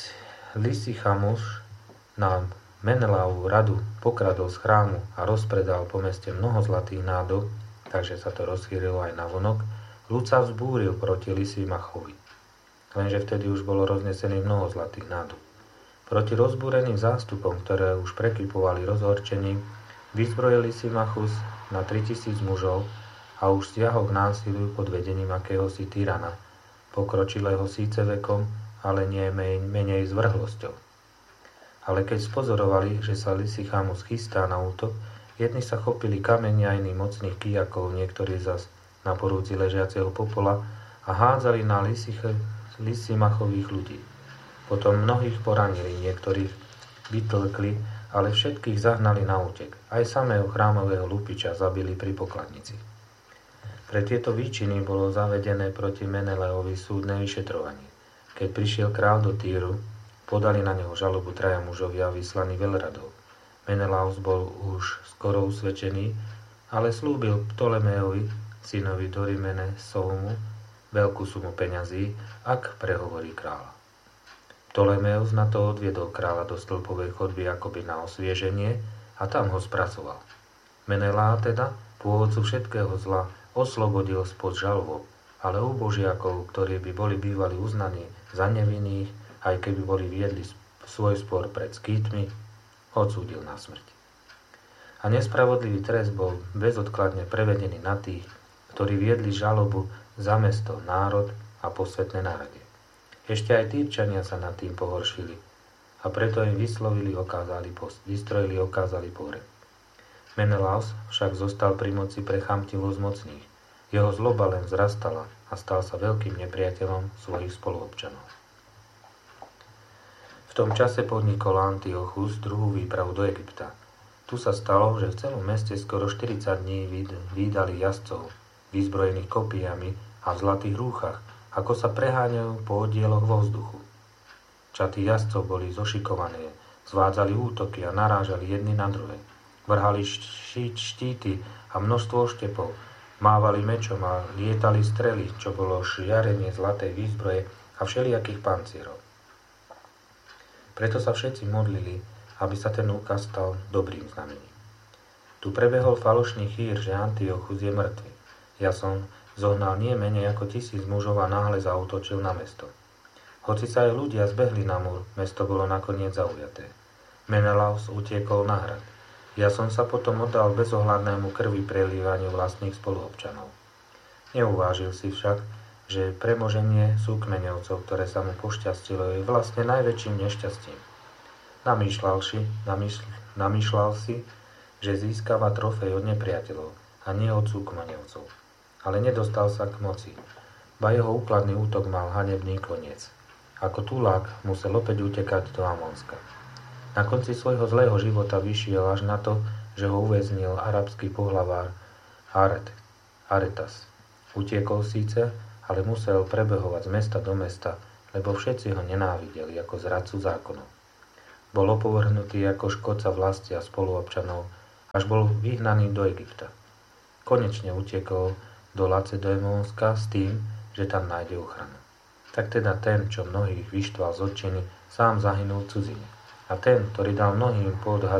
Speaker 1: Lysichamus na Menelaovu radu pokradol z chrámu a rozpredal po meste mnoho zlatých nádob, takže sa to rozchýrilo aj navonok, ľud sa vzbúril proti Lysimachovi. Lenže vtedy už bolo roznesených mnoho zlatých nádob. Proti rozbúreným zástupom, ktoré už prekrypovali rozhorčením, vyzbrojil Lysimachus na 3000 mužov a už stiahol k násiliu pod vedením akéhosi tyrana, pokročilého síce vekom, ale nie menej zvrhlosťou. Ale keď spozorovali, že sa Lysichamus chystá na útok, jedni sa chopili kamene a iní mocných kijakov, niektorí zas na porúdzi ležiaceho popola a hádzali na Lysimachových ľudí. Potom mnohých poranili, niektorých vytlkli, ale všetkých zahnali na útek. Aj samého chrámového lupiča zabili pri pokladnici. Pre tieto výčiny bolo zavedené proti Menelaovi súdne vyšetrovanie. Keď prišiel král do Týru, podali na neho žalobu traja mužovia vyslaní veľradov. Menelaos bol už skoro usvedčený, ale slúbil Ptolemejovi, synovi Dorimene Soumu, veľkú sumu peňazí, ak prehovorí kráľa. Ptolemeus na to odviedol kráľa do stĺpovej chodby akoby na osvieženie a tam ho spracoval. Menelá teda, pôvodcu všetkého zla, oslobodil spod žalôb, ale u božiakov, ktorí by boli bývali uznaní za nevinných, aj keby boli viedli svoj spor pred skýtmi, odsúdil na smrť. A nespravodlivý trest bol bezodkladne prevedený na tých, ktorí viedli žalobu za mesto, národ a posvetné národie. Ešte aj Týrčania sa nad tým pohoršili a preto im vystrojili okázali pohreb. Menelaos však zostal pri moci pre chamtivosť mocných. Jeho zloba len vzrastala a stal sa veľkým nepriateľom svojich spoluobčanov. V tom čase podnikol Antiochus druhú výpravu do Egypta. Tu sa stalo, že v celom meste skoro 40 dní vídali jazdcov, vyzbrojených kopijami a v zlatých rúchach, ako sa preháňajú po oddieloch vo vzduchu. Čaty jazdcov boli zošikované, zvádzali útoky a narážali jedni na druhé. Vrhali štíty a množstvo štepov, mávali mečom a lietali strely, čo bolo žiarenie zlatej výzbroje a všelijakých pancierov. Preto sa všetci modlili, aby sa ten úkaz stal dobrým znamením. Tu prebehol falošný chýr, že Antiochus je mŕtvy. Jason zohnal nie menej ako 1000 mužov a náhle zaútočil na mesto. Hoci sa aj ľudia zbehli na múr, mesto bolo nakoniec zaujaté. Menelaos utiekol na hrad. Jason sa potom oddal bezohľadnému krvi prelívaniu vlastných spoluobčanov. Neuvážil si však, že premoženie súkmeňovcov, ktoré sa mu pošťastilo, je vlastne najväčším nešťastím. Namýšľal si, že získava trofej od nepriateľov a nie od súkmeňovcov. Ale nedostal sa k moci, ba jeho úkladný útok mal hanebný koniec. Ako tulák musel opäť utekať do Amonska. Na konci svojho zlého života vyšiel až na to, že ho uväznil arabský pohlavár Aretas. Utiekol síce, ale musel prebehovať z mesta do mesta, lebo všetci ho nenávideli ako zradcu zákonov. Bol opovrhnutý ako škodca vlasti a spoluobčanov, až bol vyhnaný do Egypta. Konečne utiekol do Lacedémonska s tým, že tam nájde ochranu. Tak teda ten, čo mnohých vyštval z odčiny, sám zahynul v cudzine. A ten, ktorý dal mnohých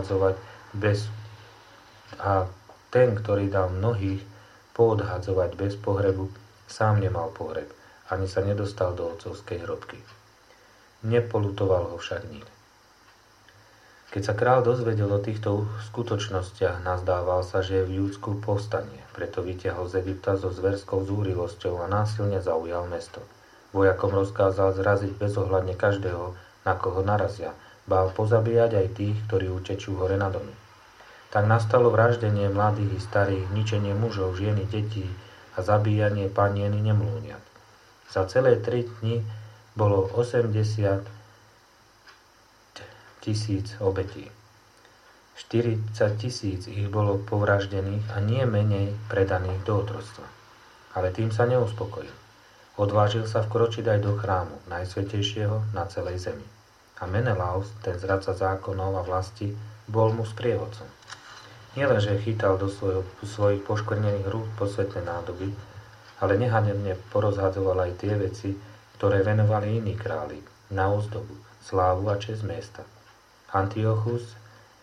Speaker 1: poodhadzovať bez pohrebu, sám nemal pohreb, ani sa nedostal do otcovskej hrobky. Nepolutoval ho však nik. Keď sa král dozvedel o týchto skutočnostiach, nazdával sa, že je v Júdsku povstanie, preto vytiahol z Egypta so zverskou zúrilosťou a násilne zaujal mesto. Vojakom rozkázal zraziť bezohľadne každého, na koho narazia, bál pozabíjať aj tých, ktorí utečú hore na domy. Tak nastalo vraždenie mladých i starých, ničenie mužov, žien i detí a zabíjanie panien i nemlúniat. Za celé 3 dni bolo 80 000 obetí. 40 000 ich bolo povraždených a nie menej predaných do otroctva. Ale tým sa neuspokojil. Odvážil sa vkročiť aj do chrámu, najsvätejšieho na celej zemi. A Menelaus, ten zradca zákonov a vlasti, bol mu sprievodcom. Nielenže chytal do svojich poškvrnených rúk posvätné nádoby, ale nehanebne porozhadzoval aj tie veci, ktoré venovali iní králi, na ozdobu, slávu a česť mesta. Antiochus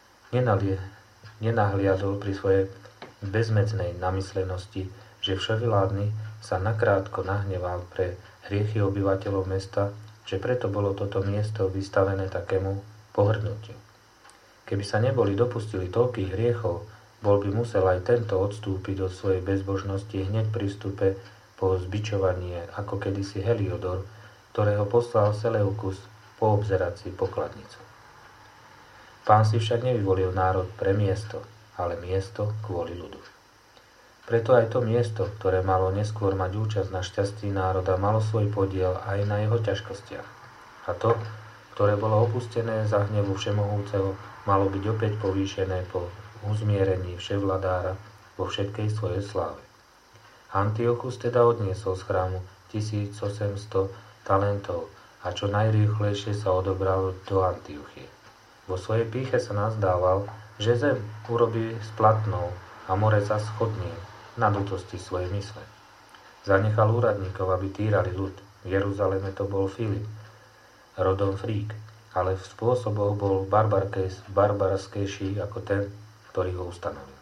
Speaker 1: nenahliadol pri svojej bezmedznej namyslenosti, že vševládny sa nakrátko nahneval pre hriechy obyvateľov mesta, že preto bolo toto miesto vystavené takému pohŕdnutiu. Keby sa neboli dopustili toľkých hriechov, bol by musel aj tento odstúpiť od svojej bezbožnosti hneď pri vstupe po zbičovanie, ako kedysi Heliodor, ktorého poslal Seleukus poobzerať si pokladnicu. Pán si však nevyvolil národ pre miesto, ale miesto kvôli ľudu. Preto aj to miesto, ktoré malo neskôr mať účasť na šťastí národa, malo svoj podiel aj na jeho ťažkostiach. A to, ktoré bolo opustené za hnevu Všemohúceho, malo byť opäť povýšené po uzmierení vševladára vo všetkej svojej sláve. Antiochus teda odniesol z chrámu 1800 talentov a čo najrýchlejšie sa odobral do Antiochie. Vo svojej pýche sa nazdával, že zem urobí splatnou a more zaschodnie na dutosti svojej mysle. Zanechal úradníkov, aby týrali ľud. V Jeruzaleme to bol Filip, rodom Frík, ale v spôsoboch bol barbarskejší ako ten, ktorý ho ustanovil.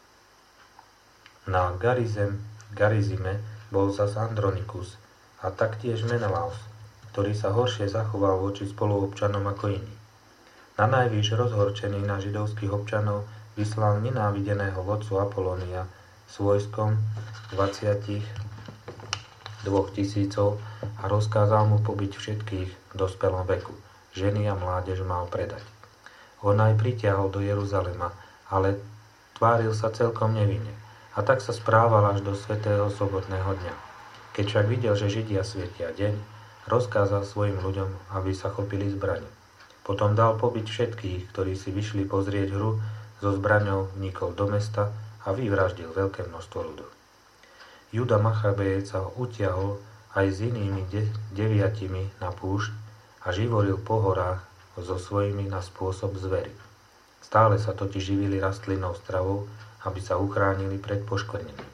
Speaker 1: Na Garizime bol zas Andronikus a taktiež Menelaus, ktorý sa horšie zachoval voči spoluobčanom ako iní. Na najvýš rozhorčený na židovských občanov vyslal nenávideného vodcu Apolónia s vojskom 22 000 a rozkázal mu pobiť všetkých v dospelom veku. Ženy a mládež mal predať. On aj pritiahol do Jeruzalema, ale tváril sa celkom nevinne a tak sa správal až do svätého sobotného dňa. Keď však videl, že Židia svietia deň, rozkázal svojim ľuďom, aby sa chopili zbrane. Potom dal pobiť všetkých, ktorí si vyšli pozrieť hru, so zbraňou vnikol do mesta a vyvraždil veľké množstvo ľudu. Juda Machabejec sa utiahol aj s inými 9 na púšť a živoril po horách so svojimi na spôsob zvery. Stále sa totiž živili rastlinnou stravou, aby sa uchránili pred poškvrnením.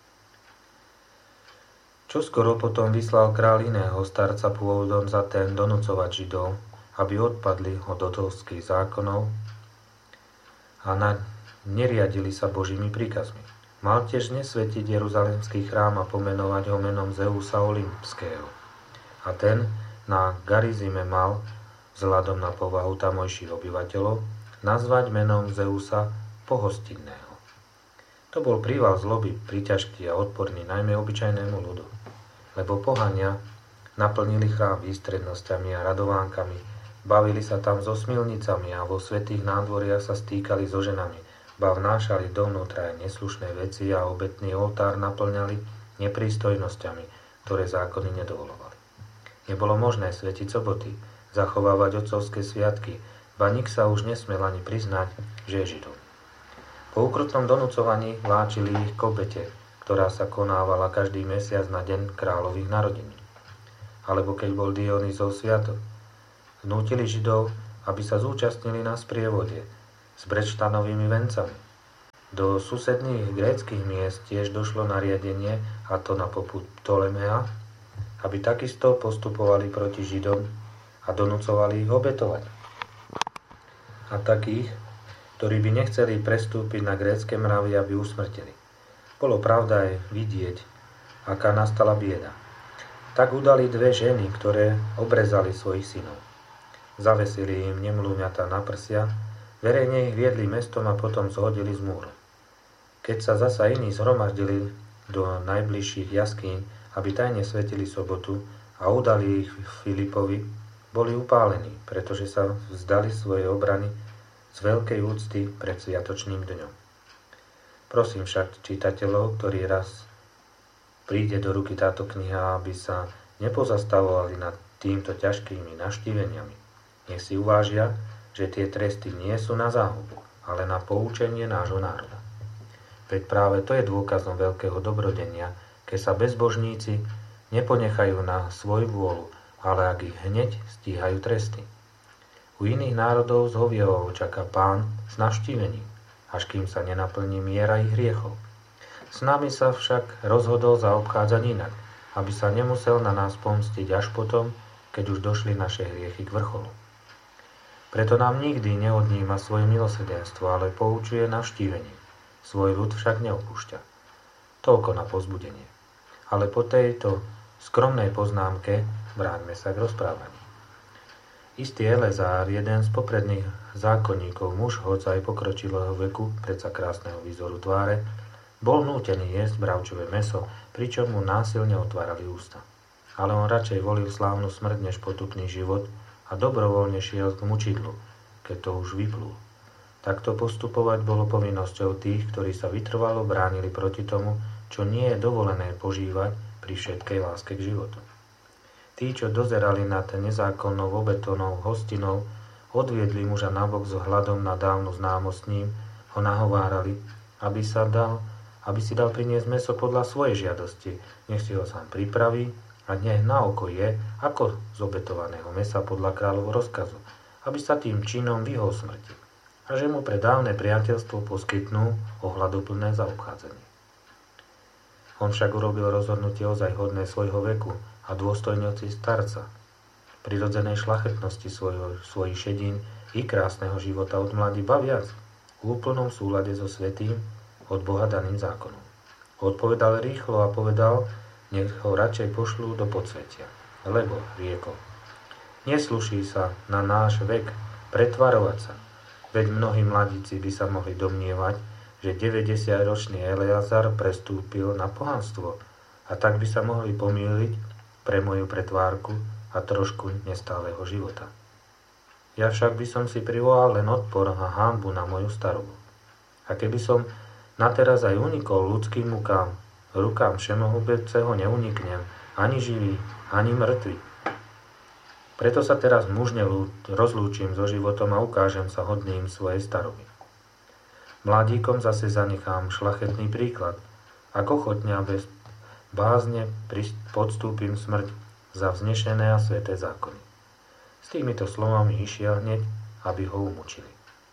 Speaker 1: Čoskoro potom vyslal kráľ iného starca pôvodom za ten donúcovať Židov, aby odpadli od otovských zákonov a neriadili sa Božími príkazmi. Mal tiež nesvetiť Jeruzalemský chrám a pomenovať ho menom Zeusa Olympského. A ten na Garizime mal, vzhľadom na povahu tamojších obyvateľov, nazvať menom Zeusa Pohostinného. To bol príval zloby, príťažký a odporný najmä obyčajnému ľudu, lebo pohania naplnili chrám výstrednosťami a radovánkami, bavili sa tam so smilnicami a vo svätých nádvoriach sa stýkali so ženami, ba vnášali dovnútra aj neslušné veci a obetný oltár naplňali neprístojnosťami, ktoré zákony nedovolovali. Nebolo možné svetiť soboty, zachovávať otcovské sviatky, ba nik sa už nesmel ani priznať, že je Židom. Po ukrutnom donúcovaní vláčili ich k obete, ktorá sa konávala každý mesiac na deň kráľových narodení. Alebo keď bol Dionýzov sviatok. Vnútili Židov, aby sa zúčastnili na sprievode s brečtanovými vencami. Do susedných gréckych miest tiež došlo nariadenie, a to na popud Ptolemea, aby takisto postupovali proti Židom a donúcovali ich obetovať. A takých, ktorí by nechceli prestúpiť na grécke mravy, aby usmrtili. Bolo pravda aj vidieť, aká nastala bieda. Tak udali dve ženy, ktoré obrezali svojich synov. Zavesili im nemlúňatá na prsia, verejne ich viedli mestom a potom zhodili z múru. Keď sa zasa iní zhromaždili do najbližších jaskýň, aby tajne svetili sobotu a udali ich Filipovi, boli upálení, pretože sa vzdali svojej obrany z veľkej úcty pred sviatočným dňom. Prosím však čitateľov, ktorí raz príde do ruky táto kniha, aby sa nepozastavovali nad týmto ťažkými navštíveniami. Nech si uvážia, že tie tresty nie sú na záhubu, ale na poučenie nášho národa. Veď práve to je dôkazom veľkého dobrodenia, keď sa bezbožníci neponechajú na svoju vôľu, ale ak ich hneď stíhajú tresty. U iných národov zhovievavo čaká Pán s navštívením, až kým sa nenaplní miera ich hriechov. S nami sa však rozhodol zaobchádzať inak, aby sa nemusel na nás pomstiť až potom, keď už došli naše hriechy k vrcholu. Preto nám nikdy neodníma svoje milosrdenstvo, ale poučuje navštívením. Svoj ľud však neopúšťa. Toľko na povzbudenie. Ale po tejto skromnej poznámke vráťme sa k rozprávaniu. Istý Elezár, jeden z popredných zákonníkov, muž hoc aj pokročilého veku, predsa krásneho výzoru tváre, bol nútený jesť bravčové mäso, pričom mu násilne otvárali ústa. Ale on radšej volil slávnu smrť než potupný život a dobrovoľne šiel k mučidlu, keď to už vyplul. Takto postupovať bolo povinnosťou tých, ktorí sa vytrvalo bránili proti tomu, čo nie je dovolené požívať pri všetkej láske k životu. Tí, čo dozerali nad nezákonnou obetovnou hostinou, odviedli muža nabok s hľadom na dávnu známosť s ním, ho nahovárali, aby si dal priniesť mäso podľa svojej žiadosti, nech si ho sám pripraví a nech na oko je, ako z obetovaného mäsa podľa kráľovho rozkazu, aby sa tým činom vyhol smrti a že mu pre dávne priateľstvo poskytnú ohľaduplné zaobchádzanie. On však urobil rozhodnutie ozaj hodné svojho veku a dôstojnosti starca, prirodzenej šľachetnosti svojich šedín i krásneho života od mladí ba viac, v úplnom súlade so svätým od Boha daným zákonom. Odpovedal rýchlo a povedal, nech ho radšej pošlú do podsvetia, lebo, riekol, nesluší sa na náš vek pretvarovať sa, veď mnohí mladíci by sa mohli domnievať, že 90-ročný Eleazar prestúpil na pohanstvo a tak by sa mohli pomýliť pre moju pretvárku a trošku nestáleho života. Ja však by som si privolal len odpor a hanbu na moju starobu. A keby som nateraz aj unikol ľudským rukám všemohúbeceho neuniknem, ani živý, ani mŕtvy. Preto sa teraz mužne rozlúčim so životom a ukážem sa hodným svojej staroby. Mladíkom zase zanechám šľachetný príklad, ako ochotne a bez bázne podstúpim smrť za vznešené a sväté zákony. S týmito slovami išiel hneď, aby ho umučili.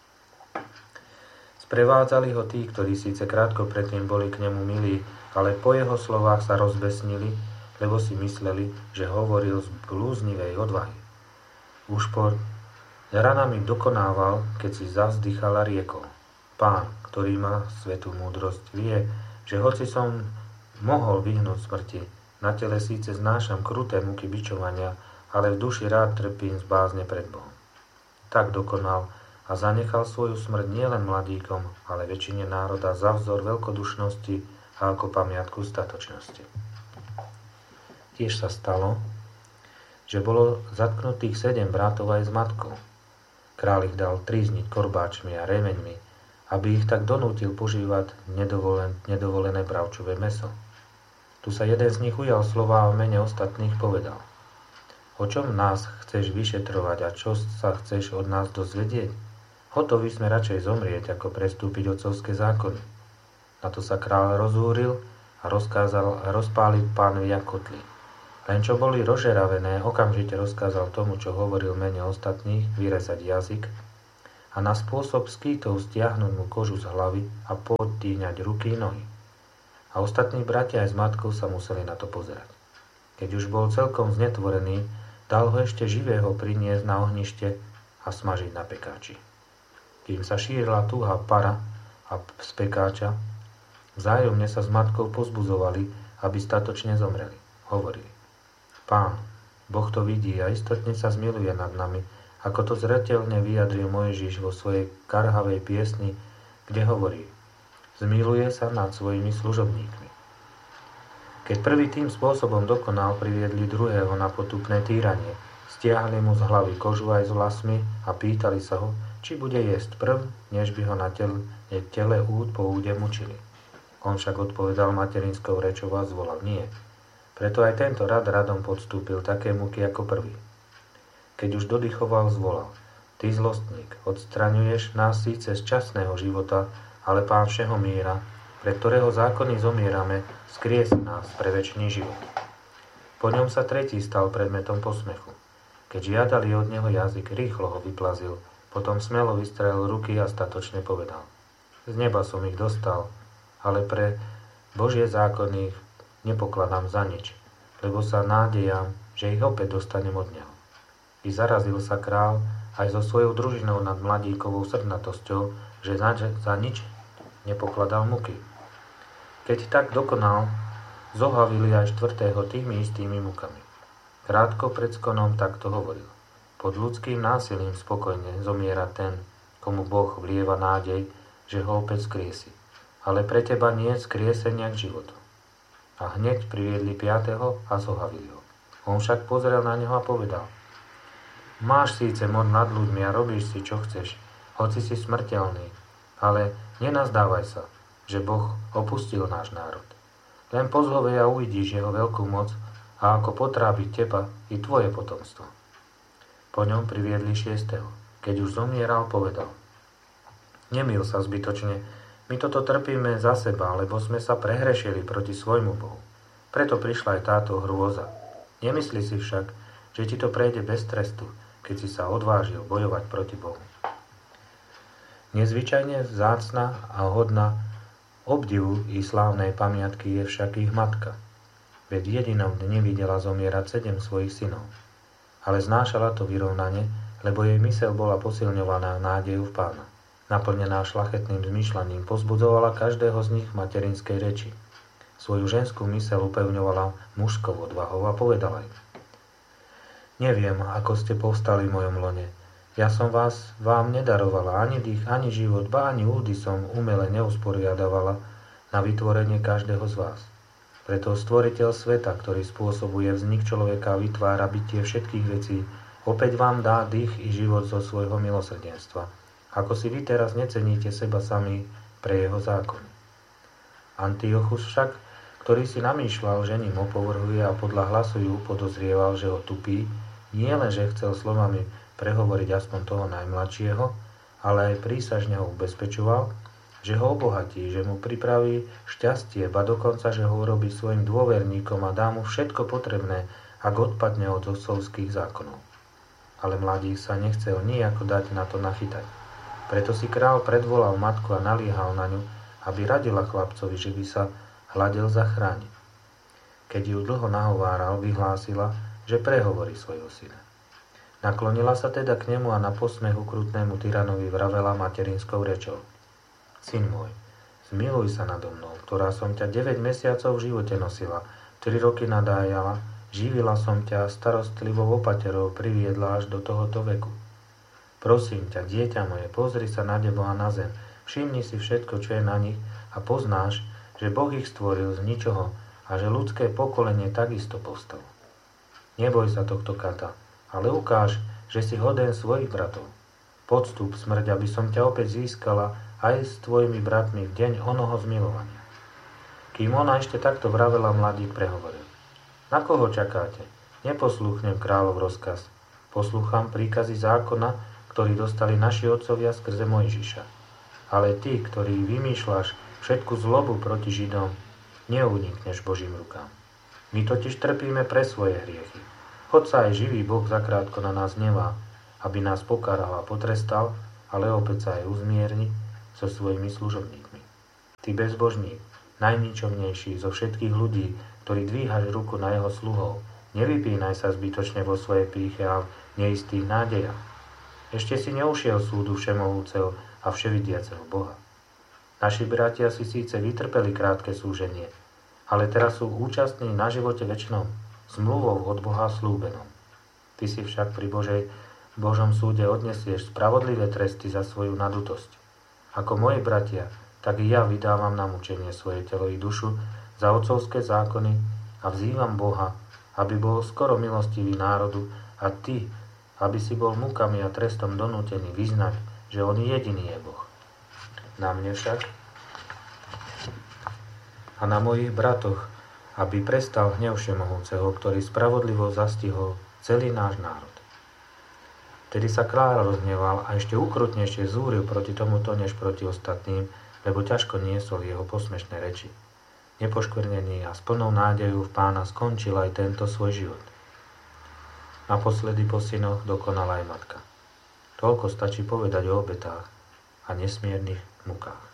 Speaker 1: Sprevádzali ho tí, ktorí síce krátko predtým boli k nemu milí, ale po jeho slovách sa rozbesnili, lebo si mysleli, že hovoril z blúznivej odvahy. Už po ranami dokonával, keď si zavzdychal a riekol. Pán, ktorý má svätú múdrosť, vie, že hoci som mohol vyhnúť smrti, na tele síce znášam kruté muky bičovania, ale v duši rád trpím z bázne pred Bohom. Tak dokonal a zanechal svoju smrť nielen mladíkom, ale väčšine národa za vzor veľkodušnosti a ako pamiatku statočnosti. Tiež sa stalo, že bolo zatknutých 7 bratov aj s matkou. Kráľ ich dal trízniť korbáčmi a remeňmi, aby ich tak donútil požívať nedovolené bravčové mäso. Tu sa jeden z nich ujal slova a v mene ostatných povedal. O čom nás chceš vyšetrovať a čo sa chceš od nás dozvedieť? Hotoví sme radšej zomrieť, ako prestúpiť otcovské zákony. Na to sa kráľ rozhúril a a rozkázal rozpáliť Pánovi kotly. Len čo boli rozžeravené, okamžite rozkázal tomu, čo hovoril mene ostatných, vyrezať jazyk a na spôsob skýtov stiahnuť mu kožu z hlavy a podtíňať ruky i nohy. A ostatní bratia aj s matkou sa museli na to pozerať. Keď už bol celkom znetvorený, dal ho ešte živého priniesť na ohnište a smažiť na pekáči. Kým sa šírila túha para a z pekáča, vzájomne sa s matkou pozbudzovali, aby statočne zomreli. Hovorili: Pán, Boh to vidí a istotne sa zmiluje nad nami, ako to zreteľne vyjadril Mojžiš vo svojej karhavej piesni, kde hovorí: Zmiluje sa nad svojimi služobníkmi. Keď prvý tým spôsobom dokonal, priviedli druhého na potupné týranie. Stiahli mu z hlavy kožu aj s vlasmi a pýtali sa ho, či bude jesť prv, než by ho na tele úd po úde mučili. On však odpovedal materinskou rečou a zvolal: Nie. Preto aj tento rad radom podstúpil také muky ako prvý. Keď už dodychoval, zvolal: Ty zlostník, odstraňuješ nás síce z časného života, ale Pán všeho míra, pre ktorého zákony zomierame, skriesi nás pre večný život. Po ňom sa tretí stal predmetom posmechu. Keď žiadali od neho jazyk, rýchlo ho vyplazil, potom smelo vystrelil ruky a statočne povedal: Z neba som ich dostal, ale pre Božie zákony nepokladám za nič, lebo sa nádejam, že ich opäť dostanem od neho. I zarazil sa král aj so svojou družinou nad mladíkovou srdnatosťou, že za nič nepokladal muky. Keď tak dokonal, zohavili aj štvrtého tými istými mukami. Krátko pred skonom takto hovoril: Pod ľudským násilím spokojne zomiera ten, komu Boh vlieva nádej, že ho opäť skriesi. Ale pre teba nie je skriesenia k životu. A hneď priviedli piatého a zohavili ho. On však pozrel na neho a povedal: Máš síce moc nad ľuďmi a robíš si, čo chceš, hoci si smrteľný, ale nenazdávaj sa, že Boh opustil náš národ. Len pozhovej a uvidíš jeho veľkú moc a ako potrábi teba i tvoje potomstvo. Po ňom priviedli šiesteho. Keď už zomieral, povedal: Nemýl sa zbytočne, my toto trpíme za seba, lebo sme sa prehrešili proti svojmu Bohu. Preto prišla aj táto hrôza. Nemyslí si však, že ti to prejde bez trestu, keď si sa odvážil bojovať proti Bohu. Nezvyčajne vzácna a hodná obdivu i slávnej pamiatky je však ich matka. Veď v jedinom dni videla zomierať 7 svojich synov. Ale znášala to vyrovnane, lebo jej myseľ bola posilňovaná nádejou v Pána. Naplnená šľachetným zmýšľaním, pozbudzovala každého z nich materinskej reči. Svoju ženskú myseľ upevňovala mužskou odvahou a povedala im: Neviem, ako ste povstali v mojom lone. Ja som vám nedarovala ani dých, ani život, ba ani údy som umele neusporiadavala na vytvorenie každého z vás. Preto stvoriteľ sveta, ktorý spôsobuje vznik človeka a vytvára bytie všetkých vecí, opäť vám dá dých i život zo svojho milosrdenstva. Ako si vy teraz neceníte seba sami pre jeho zákon. Antiochus však, ktorý si namýšľal, že ním opovrhuje a podľa hlasu ju podozrieval, že ho tupí, nie len, že chcel slovami prehovoriť aspoň toho najmladšieho, ale aj prísažne ho ubezpečoval, že ho obohatí, že mu pripraví šťastie, ba dokonca, že ho urobí svojim dôverníkom a dá mu všetko potrebné, ak odpadne od otcovských zákonov. Ale mladík sa nechcel nijako dať na to nachytať. Preto si král predvolal matku a naliehal na ňu, aby radila chlapcovi, že by sa hľadel zachrániť. Keď ju dlho nahováral, vyhlásila, že prehovorí svojho syna. Naklonila sa teda k nemu a na posmech ukrutnému tyranovi vravela materinskou rečou: Syn môj, zmiluj sa nado mnou, ktorá som ťa 9 mesiacov v živote nosila, 3 roky nadájala, živila som ťa a starostlivou opaterou priviedla až do tohoto veku. Prosím ťa, dieťa moje, pozri sa na nebo a na zem, všimni si všetko, čo je na nich a poznáš, že Boh ich stvoril z ničoho a že ľudské pokolenie takisto povstalo. Neboj sa tohto kata, ale ukáž, že si hoden svojich bratov. Podstup smrť, aby som ťa opäť získala aj s tvojimi bratmi v deň onoho zmilovania. Kým ona ešte takto vravela, mladík prehovoril: Na koho čakáte? Neposlúchnem kráľov rozkaz. Poslúcham príkazy zákona, ktorý dostali naši otcovia skrze Mojžiša. Ale ty, ktorý vymýšľaš všetku zlobu proti Židom, neunikneš Božím rukám. My totiž trpíme pre svoje hriechy. Hoď sa aj živý Boh zakrátko na nás hnevá, aby nás pokáral a potrestal, ale opäť sa aj uzmierni so svojimi služobníkmi. Ty bezbožník, najničomnejší zo všetkých ľudí, ktorý dvíhaš ruku na jeho sluhov, nevypínaj sa zbytočne vo svojej pýche a neistých nádejach. Ešte si neušiel súdu všemohúceho a vševidiaceho Boha. Naši bratia si síce vytrpeli krátke súženie, ale teraz sú účastní na živote večnom, zmluvou od Boha slúbenom. Ty si však pri Božom súde odnesieš spravodlivé tresty za svoju nadutosť. Ako moji bratia, tak i ja vydávam na mučenie svoje telo i dušu za otcovské zákony a vzývam Boha, aby bol skoro milostivý národu a ty, aby si bol mukami a trestom donútený vyznať, že on jediný je Boh. Na mne však a na mojich bratoch, aby prestal hnev všemohúceho, ktorý spravodlivo zastihol celý náš národ. Tedy sa kráľ rozhneval a ešte ukrutnejšie zúril proti tomuto, než proti ostatným, lebo ťažko niesol jeho posmešné reči. Nepoškvrnený a s plnou nádejou v Pána skončil aj tento svoj život. Naposledy po synoch dokonala aj matka. Toľko stačí povedať o obetách a nesmiernych mukách.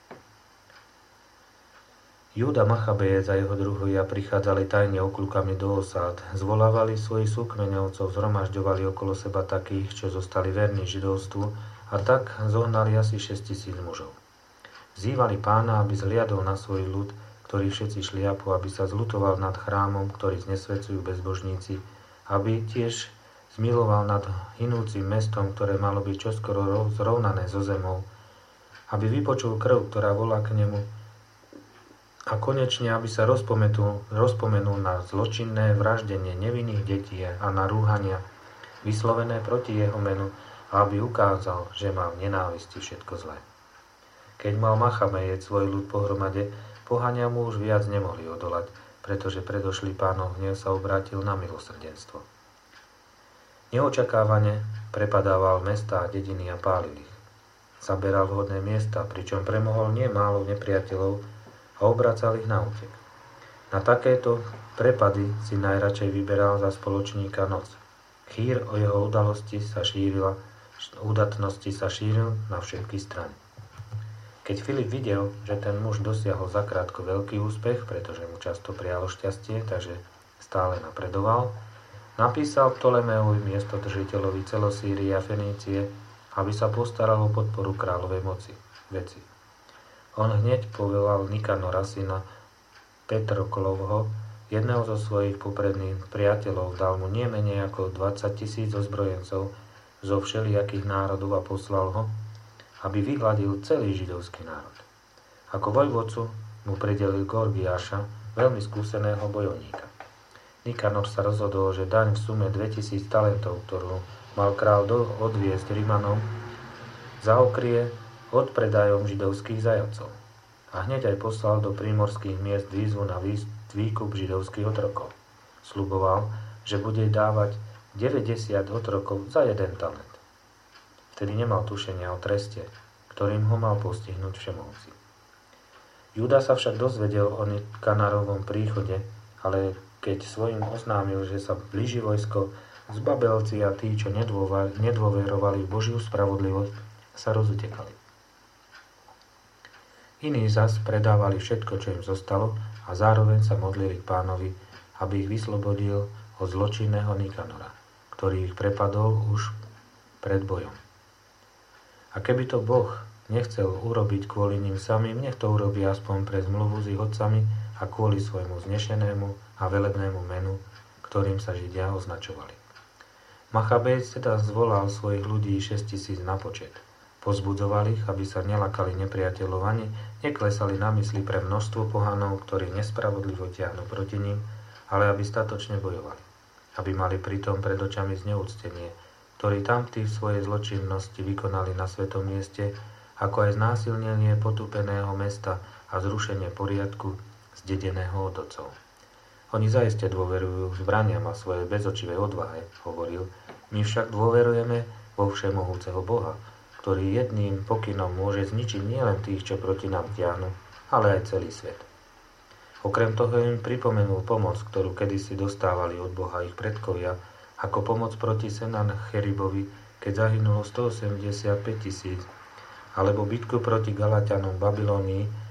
Speaker 1: Júda Machabejec a jeho druhovia prichádzali tajne okľukami do osád, zvolávali svojich súkmeňovcov, zhromažďovali okolo seba takých, čo zostali verní židovstvu, a tak zohnali asi 6 000 mužov. Vzývali Pána, aby zhliadol na svoj ľud, ktorý všetci šliapu, aby sa zľutoval nad chrámom, ktorý znesvedcujú bezbožníci, aby tiež zmiloval nad hynúcim mestom, ktoré malo byť čoskoro zrovnané so zemou, aby vypočul krv, ktorá volá k nemu, a konečne, aby sa rozpomenul na zločinné vraždenie nevinných detí a na rúhania vyslovené proti jeho menu, a aby ukázal, že má v nenávisti všetko zlé. Keď mal Machabejec svoj ľud pohromade, pohania mu už viac nemohli odolať, pretože predošlý Pánov hnev sa obrátil na milosrdenstvo. Neočakávane prepadával mestá a dediny a pálil ich. Zaberal vhodné miesta, pričom premohol nemálo nepriateľov a obracal ich na útek. Na takéto prepady si najradšej vyberal za spoločníka noc. Chýr o jeho udatnosti sa šíril na všetky strany. Keď Filip videl, že ten muž dosiahol zakrátko veľký úspech, pretože mu často prialo šťastie, takže stále napredoval, napísal Ptolemeovi miestodržiteľovi celosýrie a Fenície, aby sa postaral o podporu kráľovej veci. On hneď povolal Nikanora, syna Petroklovho, jedného zo svojich popredných priateľov, dal mu nie menej ako 20 000 ozbrojencov zo všelijakých národov a poslal ho, aby vyhladil celý židovský národ. Ako vojvodcu mu pridelil Gorgiáša, veľmi skúseného bojovníka. Nikanor sa rozhodol, že daň v sume 2000 talentov, ktorú mal kráľ odviesť Rimanom, zaokrie odpredajom židovských zajatcov. A hneď aj poslal do prímorských miest výzvu na výkup židovských otrokov. Sľuboval, že bude dávať 90 otrokov za 1 talent. Vtedy nemal tušenia o treste, ktorým ho mal postihnúť všemohúci. Júda sa však dozvedel o Nikanarovom príchode, ale keď svojim oznámil, že sa blíži vojsko, zbabelci a tí, čo nedôverovali v Božiu spravodlivosť, sa rozutekali. Iní zas predávali všetko, čo im zostalo, a zároveň sa modlili k Pánovi, aby ich vyslobodil od zločinného Nikanora, ktorý ich prepadol už pred bojom. A keby to Boh nechcel urobiť kvôli ním samým, nech to urobí aspoň pre zmluvu s ich otcami a kvôli svojmu znešenému a velebnému menu, ktorým sa Židia označovali. Machabejec teda zvolal svojich ľudí 6 000 na počet. Pozbudzoval ich, aby sa nelakali nepriateľov ani neklesali na mysli pre množstvo pohanov, ktorí nespravodlivo ťahnu proti ním, ale aby statočne bojovali. Aby mali pritom pred očami zneúctenie, ktorí tamtí v svojej zločinnosti vykonali na svetom mieste, ako aj znásilnenie potúpeného mesta a zrušenie poriadku zdedeného od otcov. Oni zaiste dôverujú zbraniam a svojej bezočivej odvahe, hovoril, my však dôverujeme vo všemohúceho Boha, ktorý jedným pokynom môže zničiť nielen tých, čo proti nám tiahnu, ale aj celý svet. Okrem toho im pripomenul pomoc, ktorú kedysi dostávali od Boha ich predkovia, ako pomoc proti Senacheribovi, keď zahynulo 185 000, alebo bitku proti Galatianom v Babylónii,